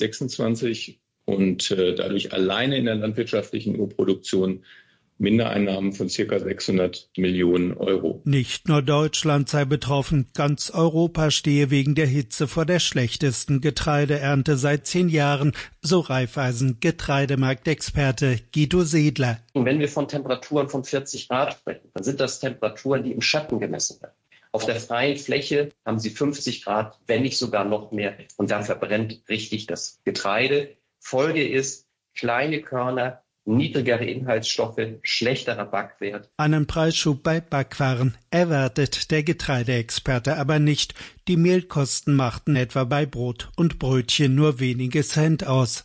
2026 und dadurch alleine in der landwirtschaftlichen Urproduktion Mindereinnahmen von ca. 600 Millionen Euro. Nicht nur Deutschland sei betroffen, ganz Europa stehe wegen der Hitze vor der schlechtesten Getreideernte seit 10 Jahren, so Raiffeisen Getreidemarktexperte Guido Sedler. Und wenn wir von Temperaturen von 40 Grad sprechen, dann sind das Temperaturen, die im Schatten gemessen werden. Auf der freien Fläche haben sie 50 Grad, wenn nicht sogar noch mehr, und dann verbrennt richtig das Getreide. Folge ist kleine Körner, niedrigere Inhaltsstoffe, schlechterer Backwert. Einen Preisschub bei Backwaren erwartet der Getreideexperte aber nicht. Die Mehlkosten machten etwa bei Brot und Brötchen nur wenige Cent aus.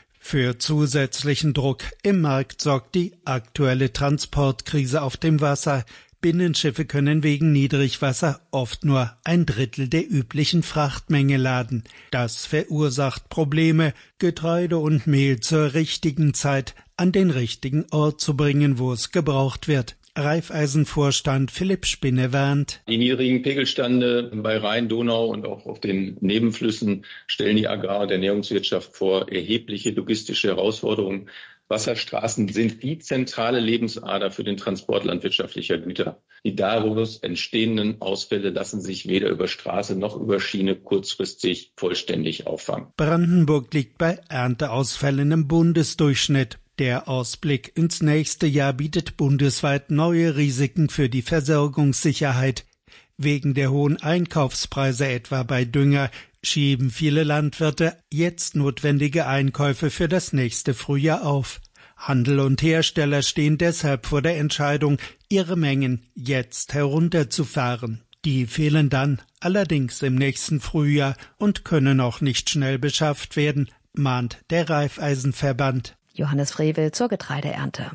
Für zusätzlichen Druck im Markt sorgt die aktuelle Transportkrise auf dem Wasser. Binnenschiffe können wegen Niedrigwasser oft nur 1/3 der üblichen Frachtmenge laden. Das verursacht Probleme, Getreide und Mehl zur richtigen Zeit an den richtigen Ort zu bringen, wo es gebraucht wird. Raiffeisenvorstand Philipp Spinne warnt: Die niedrigen Pegelstände bei Rhein, Donau und auch auf den Nebenflüssen stellen die Agrar- und Ernährungswirtschaft vor erhebliche logistische Herausforderungen. Wasserstraßen sind die zentrale Lebensader für den Transport landwirtschaftlicher Güter. Die daraus entstehenden Ausfälle lassen sich weder über Straße noch über Schiene kurzfristig vollständig auffangen. Brandenburg liegt bei Ernteausfällen im Bundesdurchschnitt. Der Ausblick ins nächste Jahr bietet bundesweit neue Risiken für die Versorgungssicherheit. Wegen der hohen Einkaufspreise etwa bei Dünger schieben viele Landwirte jetzt notwendige Einkäufe für das nächste Frühjahr auf. Handel und Hersteller stehen deshalb vor der Entscheidung, ihre Mengen jetzt herunterzufahren. Die fehlen dann allerdings im nächsten Frühjahr und können auch nicht schnell beschafft werden, mahnt der Raiffeisenverband. Johannes Frevel zur Getreideernte.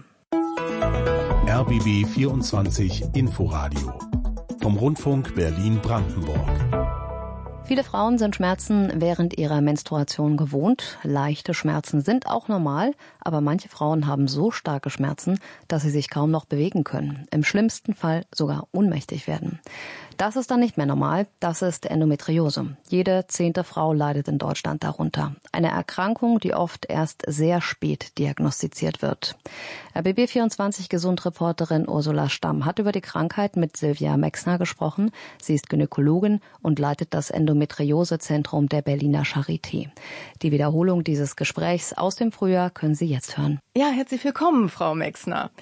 RBB 24 Inforadio vom Rundfunk Berlin-Brandenburg. Viele Frauen sind Schmerzen während ihrer Menstruation gewohnt. Leichte Schmerzen sind auch normal, aber manche Frauen haben so starke Schmerzen, dass sie sich kaum noch bewegen können. Im schlimmsten Fall sogar ohnmächtig werden. Das ist dann nicht mehr normal, das ist Endometriose. Jede 10. Frau leidet in Deutschland darunter. Eine Erkrankung, die oft erst sehr spät diagnostiziert wird. RBB24-Gesundreporterin Ursula Stamm hat über die Krankheit mit Silvia Mexner gesprochen. Sie ist Gynäkologin und leitet das Endometriosezentrum der Berliner Charité. Die Wiederholung dieses Gesprächs aus dem Frühjahr können Sie jetzt hören. Ja, herzlich willkommen, Frau Mexner.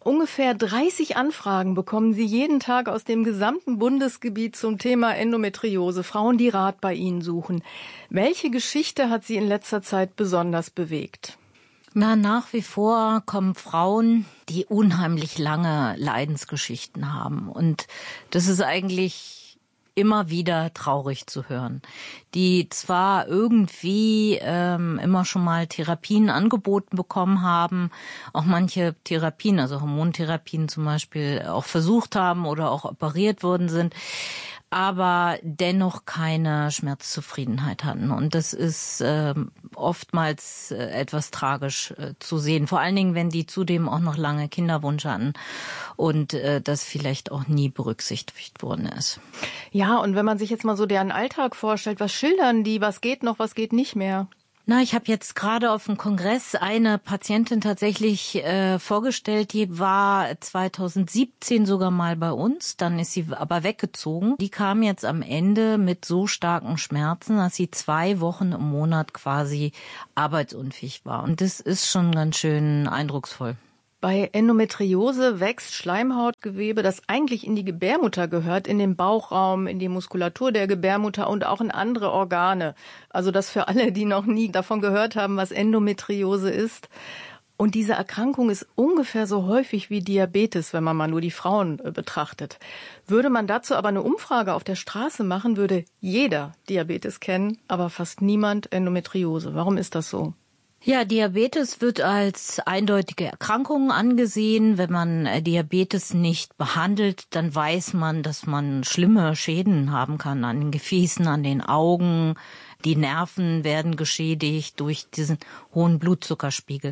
Ungefähr 30 Anfragen bekommen Sie jeden Tag aus dem gesamten Bundesgebiet zum Thema Endometriose. Frauen, die Rat bei Ihnen suchen. Welche Geschichte hat Sie in letzter Zeit besonders bewegt? Na, nach wie vor kommen Frauen, die unheimlich lange Leidensgeschichten haben. Und das ist eigentlich immer wieder traurig zu hören, die zwar irgendwie immer schon mal Therapien angeboten bekommen haben, auch manche Therapien, also Hormontherapien zum Beispiel, auch versucht haben oder auch operiert worden sind, aber dennoch keine Schmerzzufriedenheit hatten. Und das ist oftmals etwas tragisch zu sehen. Vor allen Dingen, wenn die zudem auch noch lange Kinderwunsch hatten und das vielleicht auch nie berücksichtigt worden ist. Ja, und wenn man sich jetzt mal so deren Alltag vorstellt, was schildern die, was geht noch, was geht nicht mehr? Na, ich habe jetzt gerade auf dem Kongress eine Patientin tatsächlich vorgestellt, die war 2017 sogar mal bei uns, dann ist sie aber weggezogen. Die kam jetzt am Ende mit so starken Schmerzen, dass sie 2 Wochen im Monat quasi arbeitsunfähig war. Und das ist schon ganz schön eindrucksvoll. Bei Endometriose wächst Schleimhautgewebe, das eigentlich in die Gebärmutter gehört, in den Bauchraum, in die Muskulatur der Gebärmutter und auch in andere Organe. Also das für alle, die noch nie davon gehört haben, was Endometriose ist. Und diese Erkrankung ist ungefähr so häufig wie Diabetes, wenn man mal nur die Frauen betrachtet. Würde man dazu aber eine Umfrage auf der Straße machen, würde jeder Diabetes kennen, aber fast niemand Endometriose. Warum ist das so? Ja, Diabetes wird als eindeutige Erkrankung angesehen. Wenn man Diabetes nicht behandelt, dann weiß man, dass man schlimme Schäden haben kann an den Gefäßen, an den Augen. Die Nerven werden geschädigt durch diesen hohen Blutzuckerspiegel.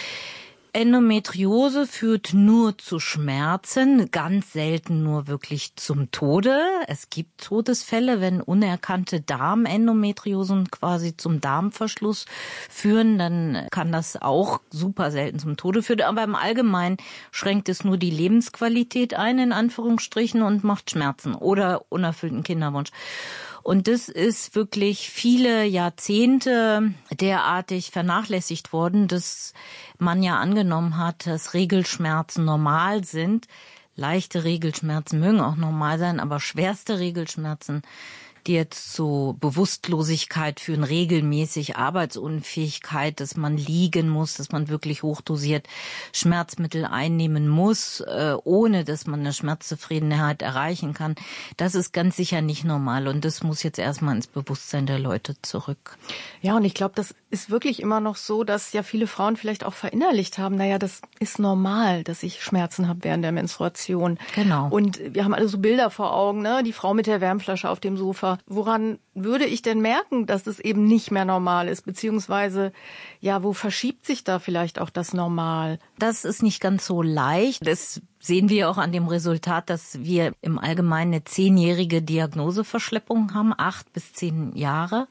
Endometriose führt nur zu Schmerzen, ganz selten nur wirklich zum Tode. Es gibt Todesfälle, wenn unerkannte Darmendometriosen quasi zum Darmverschluss führen, dann kann das auch super selten zum Tode führen. Aber im Allgemeinen schränkt es nur die Lebensqualität ein, in Anführungsstrichen, und macht Schmerzen oder unerfüllten Kinderwunsch. Und das ist wirklich viele Jahrzehnte derartig vernachlässigt worden, dass man ja angenommen hat, dass Regelschmerzen normal sind. Leichte Regelschmerzen mögen auch normal sein, aber schwerste Regelschmerzen, die jetzt zu Bewusstlosigkeit führen, regelmäßig Arbeitsunfähigkeit, dass man liegen muss, dass man wirklich hochdosiert Schmerzmittel einnehmen muss, ohne dass man eine Schmerzzufriedenheit erreichen kann. Das ist ganz sicher nicht normal und das muss jetzt erstmal ins Bewusstsein der Leute zurück. Ja, und ich glaube, das ist wirklich immer noch so, dass ja viele Frauen vielleicht auch verinnerlicht haben, naja, das ist normal, dass ich Schmerzen habe während der Menstruation. Genau. Und wir haben alle so Bilder vor Augen, ne? Die Frau mit der Wärmflasche auf dem Sofa. Woran würde ich denn merken, dass es eben nicht mehr normal ist? Beziehungsweise, ja, wo verschiebt sich da vielleicht auch das Normal? Das ist nicht ganz so leicht. Das sehen wir auch an dem Resultat, dass wir im Allgemeinen eine 10-jährige Diagnoseverschleppung haben, 8 bis 10 Jahre.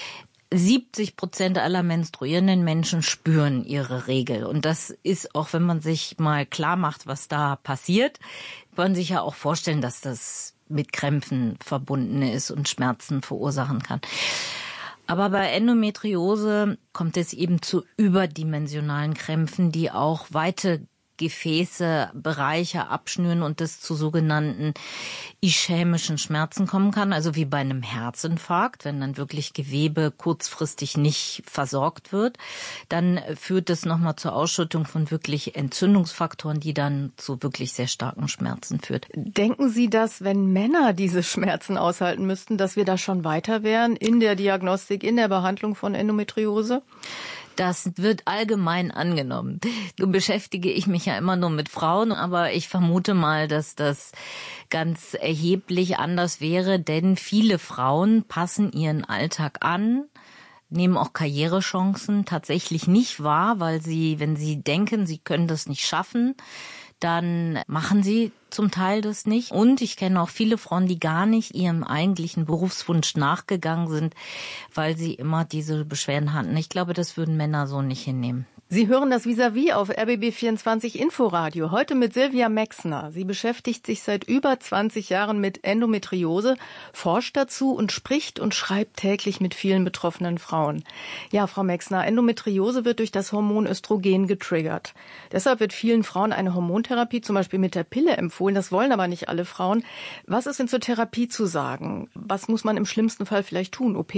70% aller menstruierenden Menschen spüren ihre Regel. Und das ist auch, wenn man sich mal klar macht, was da passiert, kann man sich ja auch vorstellen, dass das mit Krämpfen verbunden ist und Schmerzen verursachen kann. Aber bei Endometriose kommt es eben zu überdimensionalen Krämpfen, die auch weite Gefäße, Bereiche abschnüren und das zu sogenannten ischämischen Schmerzen kommen kann, also wie bei einem Herzinfarkt, wenn dann wirklich Gewebe kurzfristig nicht versorgt wird, dann führt das nochmal zur Ausschüttung von wirklich Entzündungsfaktoren, die dann zu wirklich sehr starken Schmerzen führt. Denken Sie, dass wenn Männer diese Schmerzen aushalten müssten, dass wir da schon weiter wären in der Diagnostik, in der Behandlung von Endometriose? Das wird allgemein angenommen. Nun beschäftige ich mich ja immer nur mit Frauen, aber ich vermute mal, dass das ganz erheblich anders wäre, denn viele Frauen passen ihren Alltag an, nehmen auch Karrierechancen tatsächlich nicht wahr, weil sie, wenn sie denken, sie können das nicht schaffen, dann machen sie zum Teil das nicht. Und ich kenne auch viele Frauen, die gar nicht ihrem eigentlichen Berufswunsch nachgegangen sind, weil sie immer diese Beschwerden hatten. Ich glaube, das würden Männer so nicht hinnehmen. Sie hören das Vis-à-vis auf RBB24 Inforadio. Heute mit Silvia Mexner. Sie beschäftigt sich seit über 20 Jahren mit Endometriose, forscht dazu und spricht und schreibt täglich mit vielen betroffenen Frauen. Ja, Frau Mexner, Endometriose wird durch das Hormon Östrogen getriggert. Deshalb wird vielen Frauen eine Hormontherapie, zum Beispiel mit der Pille, empfohlen. Das wollen aber nicht alle Frauen. Was ist denn zur Therapie zu sagen? Was muss man im schlimmsten Fall vielleicht tun? OP?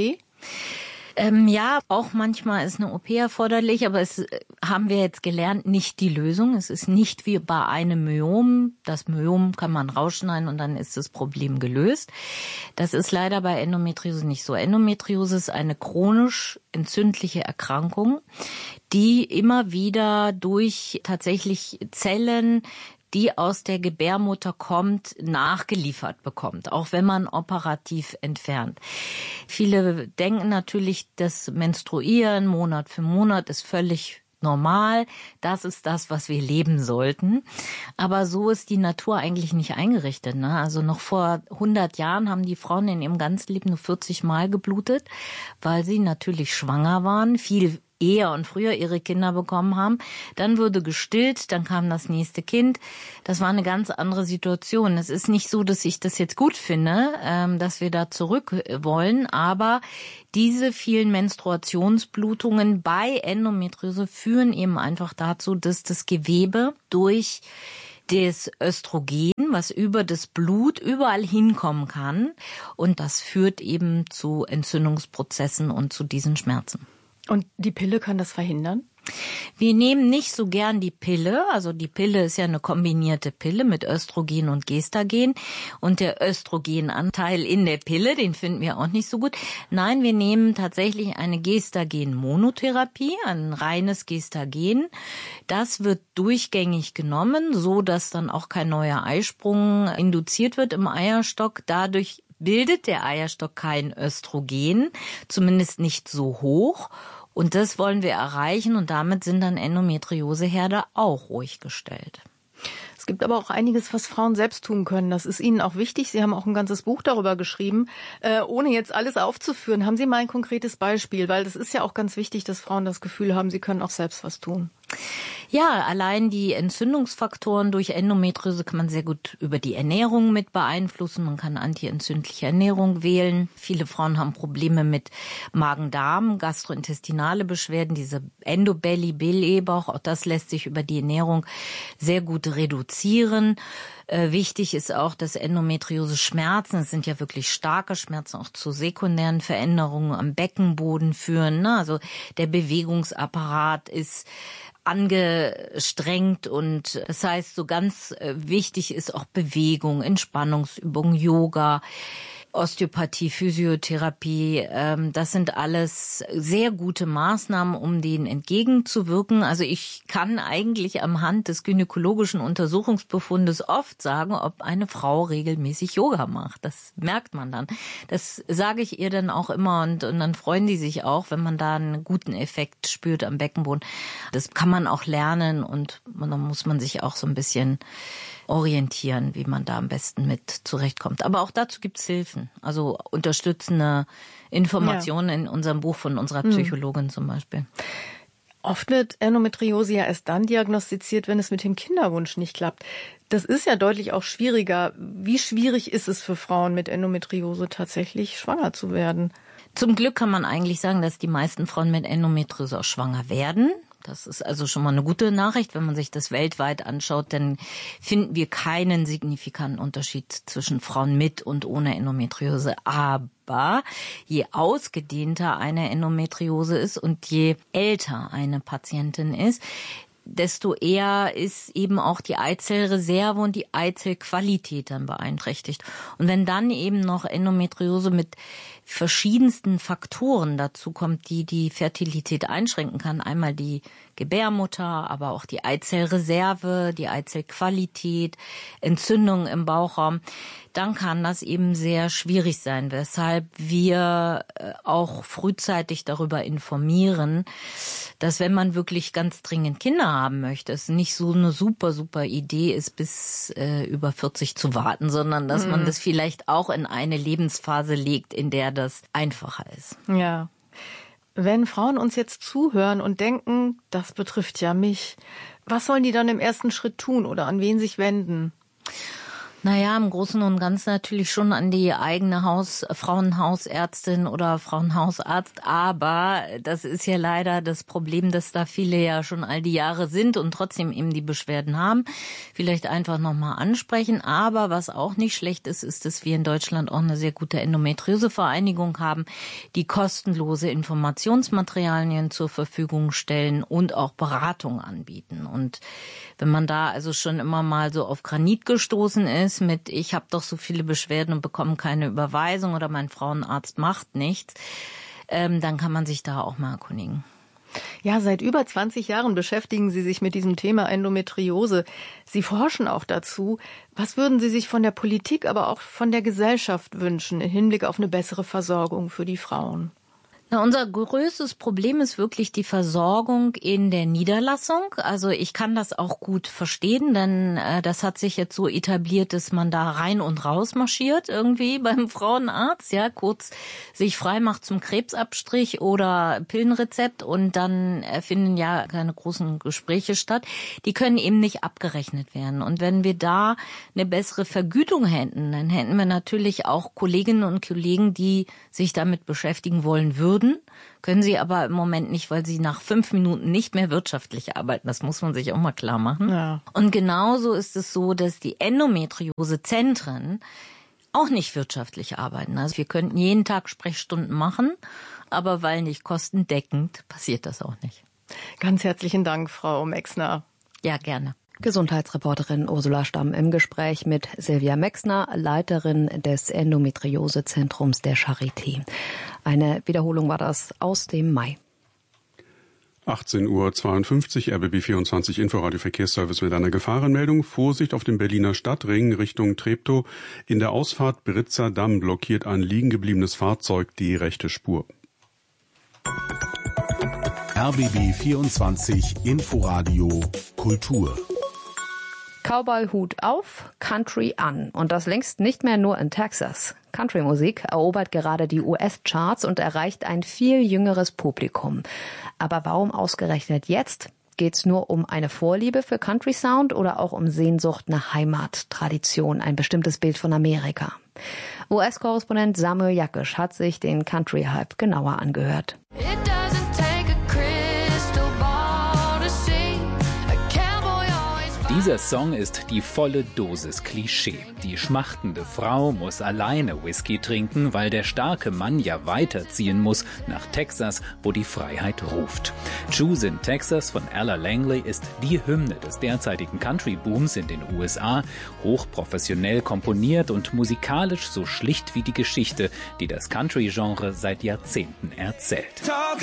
Ja, auch manchmal ist eine OP erforderlich, aber es haben wir jetzt gelernt, nicht die Lösung. Es ist nicht wie bei einem Myom. Das Myom kann man rausschneiden und dann ist das Problem gelöst. Das ist leider bei Endometriose nicht so. Endometriose ist eine chronisch entzündliche Erkrankung, die immer wieder durch tatsächlich Zellen, die aus der Gebärmutter kommt, nachgeliefert bekommt, auch wenn man operativ entfernt. Viele denken natürlich, das Menstruieren Monat für Monat ist völlig normal. Das ist das, was wir leben sollten. Aber so ist die Natur eigentlich nicht eingerichtet, ne? Also noch vor 100 Jahren haben die Frauen in ihrem ganzen Leben nur 40 Mal geblutet, weil sie natürlich schwanger waren, viel eher und früher ihre Kinder bekommen haben. Dann wurde gestillt, dann kam das nächste Kind. Das war eine ganz andere Situation. Es ist nicht so, dass ich das jetzt gut finde, dass wir da zurück wollen, aber diese vielen Menstruationsblutungen bei Endometriose führen eben einfach dazu, dass das Gewebe durch das Östrogen, was über das Blut überall hinkommen kann, und das führt eben zu Entzündungsprozessen und zu diesen Schmerzen. Und die Pille kann das verhindern? Wir nehmen nicht so gern die Pille. Also die Pille ist ja eine kombinierte Pille mit Östrogen und Gestagen. Und der Östrogenanteil in der Pille, den finden wir auch nicht so gut. Nein, wir nehmen tatsächlich eine Gestagen-Monotherapie, ein reines Gestagen. Das wird durchgängig genommen, so dass dann auch kein neuer Eisprung induziert wird im Eierstock. Dadurch bildet der Eierstock kein Östrogen, zumindest nicht so hoch. Und das wollen wir erreichen und damit sind dann Endometrioseherde auch ruhig gestellt. Es gibt aber auch einiges, was Frauen selbst tun können. Das ist Ihnen auch wichtig. Sie haben auch ein ganzes Buch darüber geschrieben. Ohne jetzt alles aufzuführen, haben Sie mal ein konkretes Beispiel? Weil das ist ja auch ganz wichtig, dass Frauen das Gefühl haben, sie können auch selbst was tun. Ja, allein die Entzündungsfaktoren durch Endometriose kann man sehr gut über die Ernährung mit beeinflussen. Man kann antientzündliche Ernährung wählen. Viele Frauen haben Probleme mit Magen-Darm, gastrointestinale Beschwerden, diese Endobelly, Blähbauch. Auch das lässt sich über die Ernährung sehr gut reduzieren. Wichtig ist auch, dass Endometriose-Schmerzen, es sind ja wirklich starke Schmerzen, auch zu sekundären Veränderungen am Beckenboden führen. Also der Bewegungsapparat ist angestrengt und das heißt, so ganz wichtig ist auch Bewegung, Entspannungsübungen, Yoga, Osteopathie, Physiotherapie, das sind alles sehr gute Maßnahmen, um denen entgegenzuwirken. Also ich kann eigentlich am Hand des gynäkologischen Untersuchungsbefundes oft sagen, ob eine Frau regelmäßig Yoga macht. Das merkt man dann. Das sage ich ihr dann auch immer und dann freuen die sich auch, wenn man da einen guten Effekt spürt am Beckenboden. Das kann man auch lernen und dann muss man sich auch so ein bisschen orientieren, wie man da am besten mit zurechtkommt. Aber auch dazu gibt's Hilfen, also unterstützende Informationen in unserem Buch von unserer Psychologin zum Beispiel. Oft wird Endometriose ja erst dann diagnostiziert, wenn es mit dem Kinderwunsch nicht klappt. Das ist ja deutlich auch schwieriger. Wie schwierig ist es für Frauen mit Endometriose tatsächlich schwanger zu werden? Zum Glück kann man eigentlich sagen, dass die meisten Frauen mit Endometriose auch schwanger werden. Das ist also schon mal eine gute Nachricht. Wenn man sich das weltweit anschaut, dann finden wir keinen signifikanten Unterschied zwischen Frauen mit und ohne Endometriose. Aber je ausgedehnter eine Endometriose ist und je älter eine Patientin ist, desto eher ist eben auch die Eizellreserve und die Eizellqualität dann beeinträchtigt. Und wenn dann eben noch Endometriose mit verschiedensten Faktoren dazu kommt, die die Fertilität einschränken kann, einmal die Gebärmutter, aber auch die Eizellreserve, die Eizellqualität, Entzündungen im Bauchraum, dann kann das eben sehr schwierig sein, weshalb wir auch frühzeitig darüber informieren, dass wenn man wirklich ganz dringend Kinder haben möchte, es nicht so eine super Idee ist, bis über 40 zu warten, sondern dass man das vielleicht auch in eine Lebensphase legt, in der das einfacher ist. Ja. Wenn Frauen uns jetzt zuhören und denken, das betrifft ja mich, was sollen die dann im ersten Schritt tun oder an wen sich wenden? Naja, im Großen und Ganzen natürlich schon an die eigene Frauenhausärztin oder Frauenhausarzt. Aber das ist ja leider das Problem, dass da viele ja schon all die Jahre sind und trotzdem eben die Beschwerden haben. Vielleicht einfach nochmal ansprechen. Aber was auch nicht schlecht ist, ist, dass wir in Deutschland auch eine sehr gute Endometriose-Vereinigung haben, die kostenlose Informationsmaterialien zur Verfügung stellen und auch Beratung anbieten. Und wenn man da also schon immer mal so auf Granit gestoßen ist, mit ich habe doch so viele Beschwerden und bekomme keine Überweisung oder mein Frauenarzt macht nichts, dann kann man sich da auch mal erkundigen. Ja, seit über 20 Jahren beschäftigen Sie sich mit diesem Thema Endometriose. Sie forschen auch dazu. Was würden Sie sich von der Politik, aber auch von der Gesellschaft wünschen im Hinblick auf eine bessere Versorgung für die Frauen? Na, unser größtes Problem ist wirklich die Versorgung in der Niederlassung. Also ich kann das auch gut verstehen, denn das hat sich jetzt so etabliert, dass man da rein und raus marschiert irgendwie beim Frauenarzt, ja, kurz sich frei macht zum Krebsabstrich oder Pillenrezept und dann finden ja keine großen Gespräche statt. Die können eben nicht abgerechnet werden. Und wenn wir da eine bessere Vergütung hätten, dann hätten wir natürlich auch Kolleginnen und Kollegen, die sich damit beschäftigen wollen würden. Können sie aber im Moment nicht, weil sie nach 5 Minuten nicht mehr wirtschaftlich arbeiten. Das muss man sich auch mal klar machen. Ja. Und genauso ist es so, dass die Endometriosezentren auch nicht wirtschaftlich arbeiten. Also wir könnten jeden Tag Sprechstunden machen, aber weil nicht kostendeckend, passiert das auch nicht. Ganz herzlichen Dank, Frau Mexner. Ja, gerne. Gesundheitsreporterin Ursula Stamm im Gespräch mit Silvia Mexner, Leiterin des Endometriosezentrums der Charité. Eine Wiederholung war das aus dem Mai. 18:52 Uhr, RBB 24 Inforadio Verkehrsservice mit einer Gefahrenmeldung. Vorsicht auf dem Berliner Stadtring Richtung Treptow. In der Ausfahrt Britzer Damm blockiert ein liegen gebliebenes Fahrzeug die rechte Spur. RBB 24 Inforadio Kultur. Cowboy-Hut auf, Country an. Und das längst nicht mehr nur in Texas. Country-Musik erobert gerade die US-Charts und erreicht ein viel jüngeres Publikum. Aber warum ausgerechnet jetzt? Geht's nur um eine Vorliebe für Country-Sound oder auch um Sehnsucht nach Heimat, Tradition, ein bestimmtes Bild von Amerika? US-Korrespondent Samuel Jakisch hat sich den Country-Hype genauer angehört. Dieser Song ist die volle Dosis Klischee. Die schmachtende Frau muss alleine Whisky trinken, weil der starke Mann ja weiterziehen muss nach Texas, wo die Freiheit ruft. Choose in Texas von Ella Langley ist die Hymne des derzeitigen Country-Booms in den USA, hochprofessionell komponiert und musikalisch so schlicht wie die Geschichte, die das Country-Genre seit Jahrzehnten erzählt.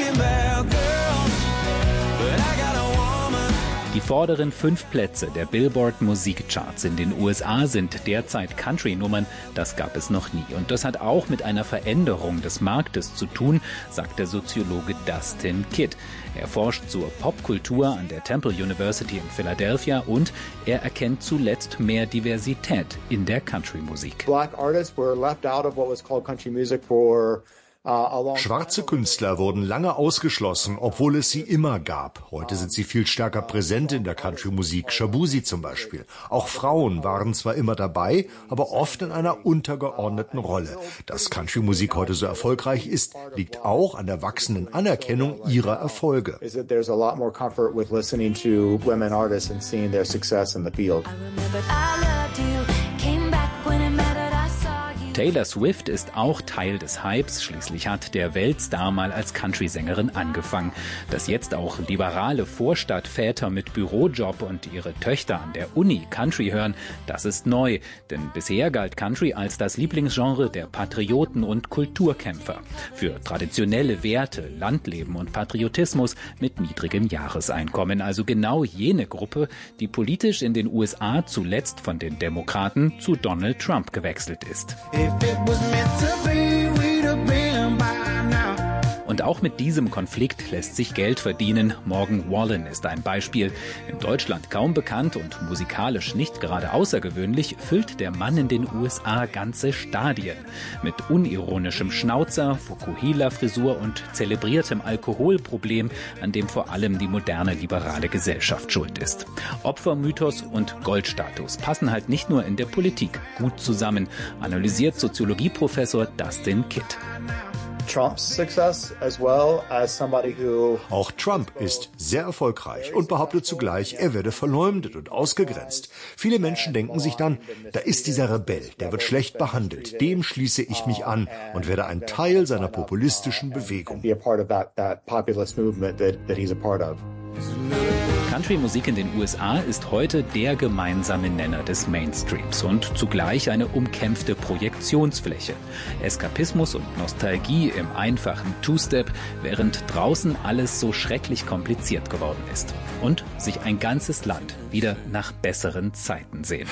Die vorderen 5 Plätze der Billboard-Musikcharts in den USA sind derzeit Country-Nummern. Das gab es noch nie. Und das hat auch mit einer Veränderung des Marktes zu tun, sagt der Soziologe Dustin Kidd. Er forscht zur Popkultur an der Temple University in Philadelphia und er erkennt zuletzt mehr Diversität in der Country-Musik. Black artists were left out of what was called country music for Schwarze Künstler wurden lange ausgeschlossen, obwohl es sie immer gab. Heute sind sie viel stärker präsent in der Country-Musik, Shabuzi zum Beispiel. Auch Frauen waren zwar immer dabei, aber oft in einer untergeordneten Rolle. Dass Country-Musik heute so erfolgreich ist, liegt auch an der wachsenden Anerkennung ihrer Erfolge. Taylor Swift ist auch Teil des Hypes. Schließlich hat der Weltstar mal als Country-Sängerin angefangen. Dass jetzt auch liberale Vorstadtväter mit Bürojob und ihre Töchter an der Uni Country hören, das ist neu. Denn bisher galt Country als das Lieblingsgenre der Patrioten und Kulturkämpfer. Für traditionelle Werte, Landleben und Patriotismus mit niedrigem Jahreseinkommen. Also genau jene Gruppe, die politisch in den USA zuletzt von den Demokraten zu Donald Trump gewechselt ist. Und Und auch mit diesem Konflikt lässt sich Geld verdienen. Morgan Wallen ist ein Beispiel. In Deutschland kaum bekannt und musikalisch nicht gerade außergewöhnlich, füllt der Mann in den USA ganze Stadien. Mit unironischem Schnauzer, Fukuhila-Frisur und zelebriertem Alkoholproblem, an dem vor allem die moderne liberale Gesellschaft schuld ist. Opfermythos und Goldstatus passen halt nicht nur in der Politik gut zusammen, analysiert Soziologieprofessor Dustin Kidd. Auch Trump ist sehr erfolgreich und behauptet zugleich, er werde verleumdet und ausgegrenzt. Viele Menschen denken sich dann, da ist dieser Rebell, der wird schlecht behandelt, dem schließe ich mich an und werde ein Teil seiner populistischen Bewegung. Country-Musik in den USA ist heute der gemeinsame Nenner des Mainstreams und zugleich eine umkämpfte Projektionsfläche. Eskapismus und Nostalgie im einfachen Two-Step, während draußen alles so schrecklich kompliziert geworden ist. Und sich ein ganzes Land wieder nach besseren Zeiten sehnt.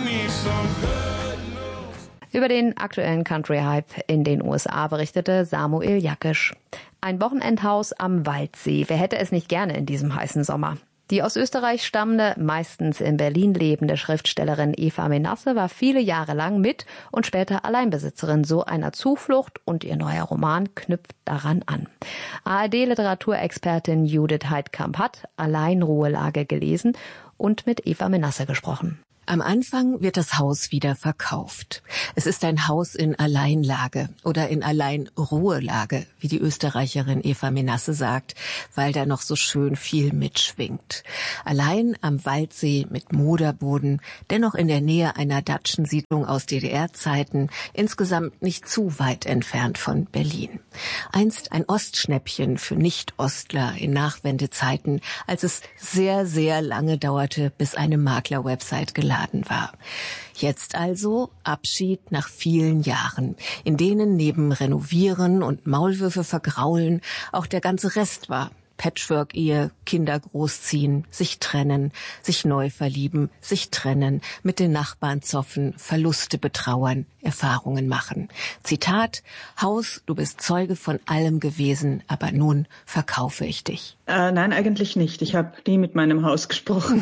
Über den aktuellen Country-Hype in den USA berichtete Samuel Jakisch. Ein Wochenendhaus am Waldsee. Wer hätte es nicht gerne in diesem heißen Sommer? Die aus Österreich stammende, meistens in Berlin lebende Schriftstellerin Eva Menasse war viele Jahre lang mit und später Alleinbesitzerin so einer Zuflucht und ihr neuer Roman knüpft daran an. ARD-Literaturexpertin Judith Heidkamp hat Alleinruhelage gelesen und mit Eva Menasse gesprochen. Am Anfang wird das Haus wieder verkauft. Es ist ein Haus in Alleinlage oder in Alleinruhelage, wie die Österreicherin Eva Menasse sagt, weil da noch so schön viel mitschwingt. Allein am Waldsee mit Moderboden, dennoch in der Nähe einer Datschensiedlung aus DDR-Zeiten, insgesamt nicht zu weit entfernt von Berlin. Einst ein Ostschnäppchen für Nicht-Ostler in Nachwendezeiten, als es sehr, sehr lange dauerte, bis eine Makler-Website geladen war. Jetzt also Abschied nach vielen Jahren, in denen neben Renovieren und Maulwürfe vergraulen auch der ganze Rest war. Patchwork-Ehe, Kinder großziehen, sich trennen, sich neu verlieben, sich trennen, mit den Nachbarn zoffen, Verluste betrauern, Erfahrungen machen. Zitat: Haus, du bist Zeuge von allem gewesen, aber nun verkaufe ich dich. Nein, eigentlich nicht. Ich habe nie mit meinem Haus gesprochen.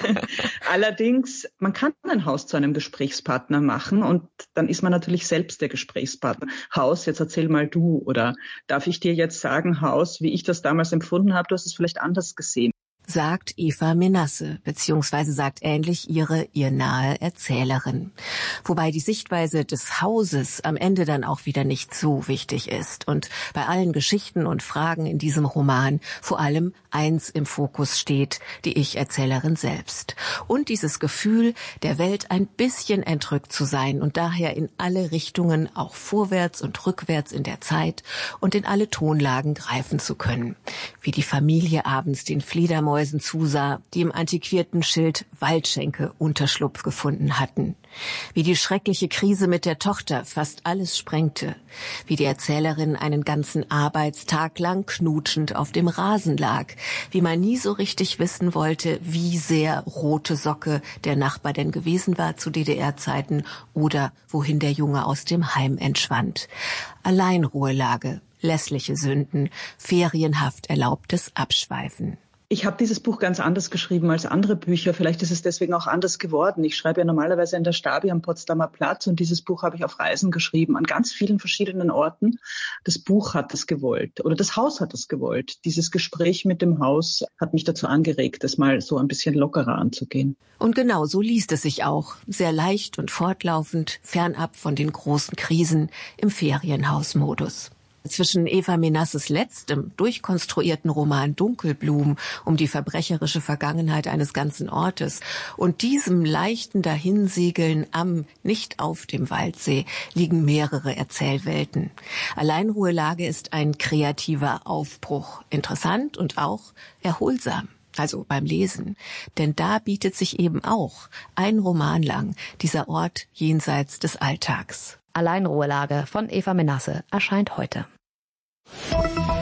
Allerdings, man kann ein Haus zu einem Gesprächspartner machen und dann ist man natürlich selbst der Gesprächspartner. Haus, jetzt erzähl mal du, oder darf ich dir jetzt sagen, Haus, wie ich das damals empfunden habe, du hast es vielleicht anders gesehen. Sagt Eva Menasse, beziehungsweise sagt ähnlich ihr nahe Erzählerin. Wobei die Sichtweise des Hauses am Ende dann auch wieder nicht so wichtig ist und bei allen Geschichten und Fragen in diesem Roman vor allem eins im Fokus steht, die Ich-Erzählerin selbst. Und dieses Gefühl, der Welt ein bisschen entrückt zu sein und daher in alle Richtungen, auch vorwärts und rückwärts in der Zeit und in alle Tonlagen greifen zu können. Wie die Familie abends den Fledermäusen zusah, die im antiquierten Schild Waldschenke Unterschlupf gefunden hatten. Wie die schreckliche Krise mit der Tochter fast alles sprengte. Wie die Erzählerin einen ganzen Arbeitstag lang knutschend auf dem Rasen lag. Wie man nie so richtig wissen wollte, wie sehr rote Socke der Nachbar denn gewesen war zu DDR-Zeiten oder wohin der Junge aus dem Heim entschwand. Alleinruhelage, lässliche Sünden, ferienhaft erlaubtes Abschweifen. Ich habe dieses Buch ganz anders geschrieben als andere Bücher. Vielleicht ist es deswegen auch anders geworden. Ich schreibe ja normalerweise in der Stabi am Potsdamer Platz und dieses Buch habe ich auf Reisen geschrieben, an ganz vielen verschiedenen Orten. Das Buch hat es gewollt oder das Haus hat es gewollt. Dieses Gespräch mit dem Haus hat mich dazu angeregt, das mal so ein bisschen lockerer anzugehen. Und genau so liest es sich auch. Sehr leicht und fortlaufend, fernab von den großen Krisen im Ferienhausmodus. Zwischen Eva Menasses letztem, durchkonstruierten Roman Dunkelblumen um die verbrecherische Vergangenheit eines ganzen Ortes und diesem leichten Dahinsegeln am, nicht auf dem Waldsee, liegen mehrere Erzählwelten. Alleinruhelage ist ein kreativer Aufbruch, interessant und auch erholsam. Also beim Lesen. Denn da bietet sich eben auch ein Roman lang dieser Ort jenseits des Alltags. Alleinruhelage von Eva Menasse erscheint heute.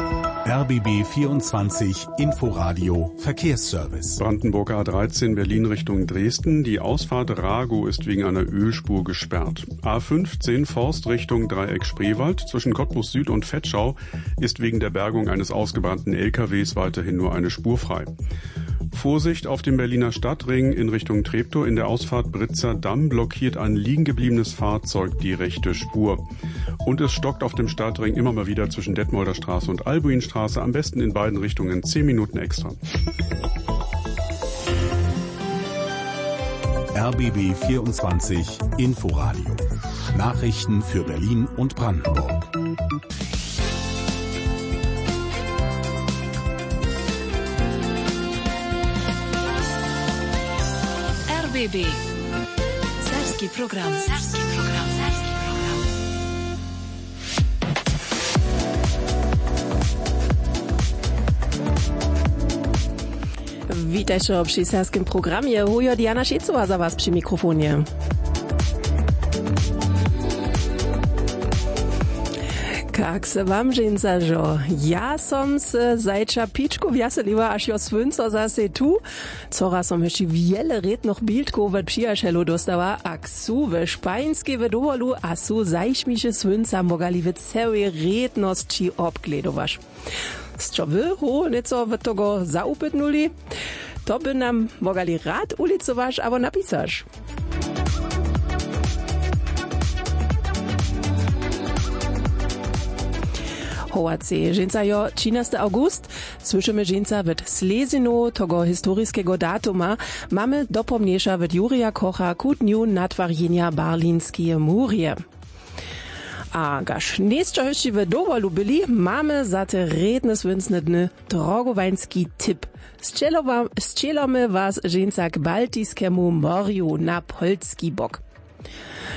RBB 24 Inforadio Verkehrsservice. Brandenburg A13 Berlin Richtung Dresden. Die Ausfahrt Rago ist wegen einer Ölspur gesperrt. A15 Forst Richtung Dreieck Spreewald zwischen Cottbus Süd und Vetschau ist wegen der Bergung eines ausgebrannten LKWs weiterhin nur eine Spur frei. Vorsicht auf dem Berliner Stadtring in Richtung Treptow. In der Ausfahrt Britzer Damm blockiert ein liegen gebliebenes Fahrzeug die rechte Spur. Und es stockt auf dem Stadtring immer mal wieder zwischen Detmolder Straße und Albuinstraße. Am besten in beiden Richtungen 10 Minuten extra. RBB 24 Inforadio. Nachrichten für Berlin und Brandenburg. RBB Serbski program. Witajcie przy serbskim programie. Hujo Diana Szycowa za was przy mikrofonie. Kak se wam dżinca, żo? Ja som se zajča pičku wjaseliła, aż jo swynco zase tu. Cora som jeszcze wiele red noch bildko w przyjacielu dostała, a ksu we szpańskie w dowolu, a su zajśmisze swynca mogali w całej redności obkledowasz. Z čo wy, nieco w tego zaupytnuli, to by nam mogali rad ulicowasz, albo napisasz. Hołacy, żeńca jo 13 august, słyszymy żeńca w Slezinu tego historycznego datuma, mamy dopomniejsza w Jurija Kocha ku dniu natwarjenia Berlinskie murie. A gaż nächstszo jeszcze w dowolu byli, mamy za te redne swincne dny drogowański tip. Strzelamy was żeńca k Baltiskiemu morju na polski bok.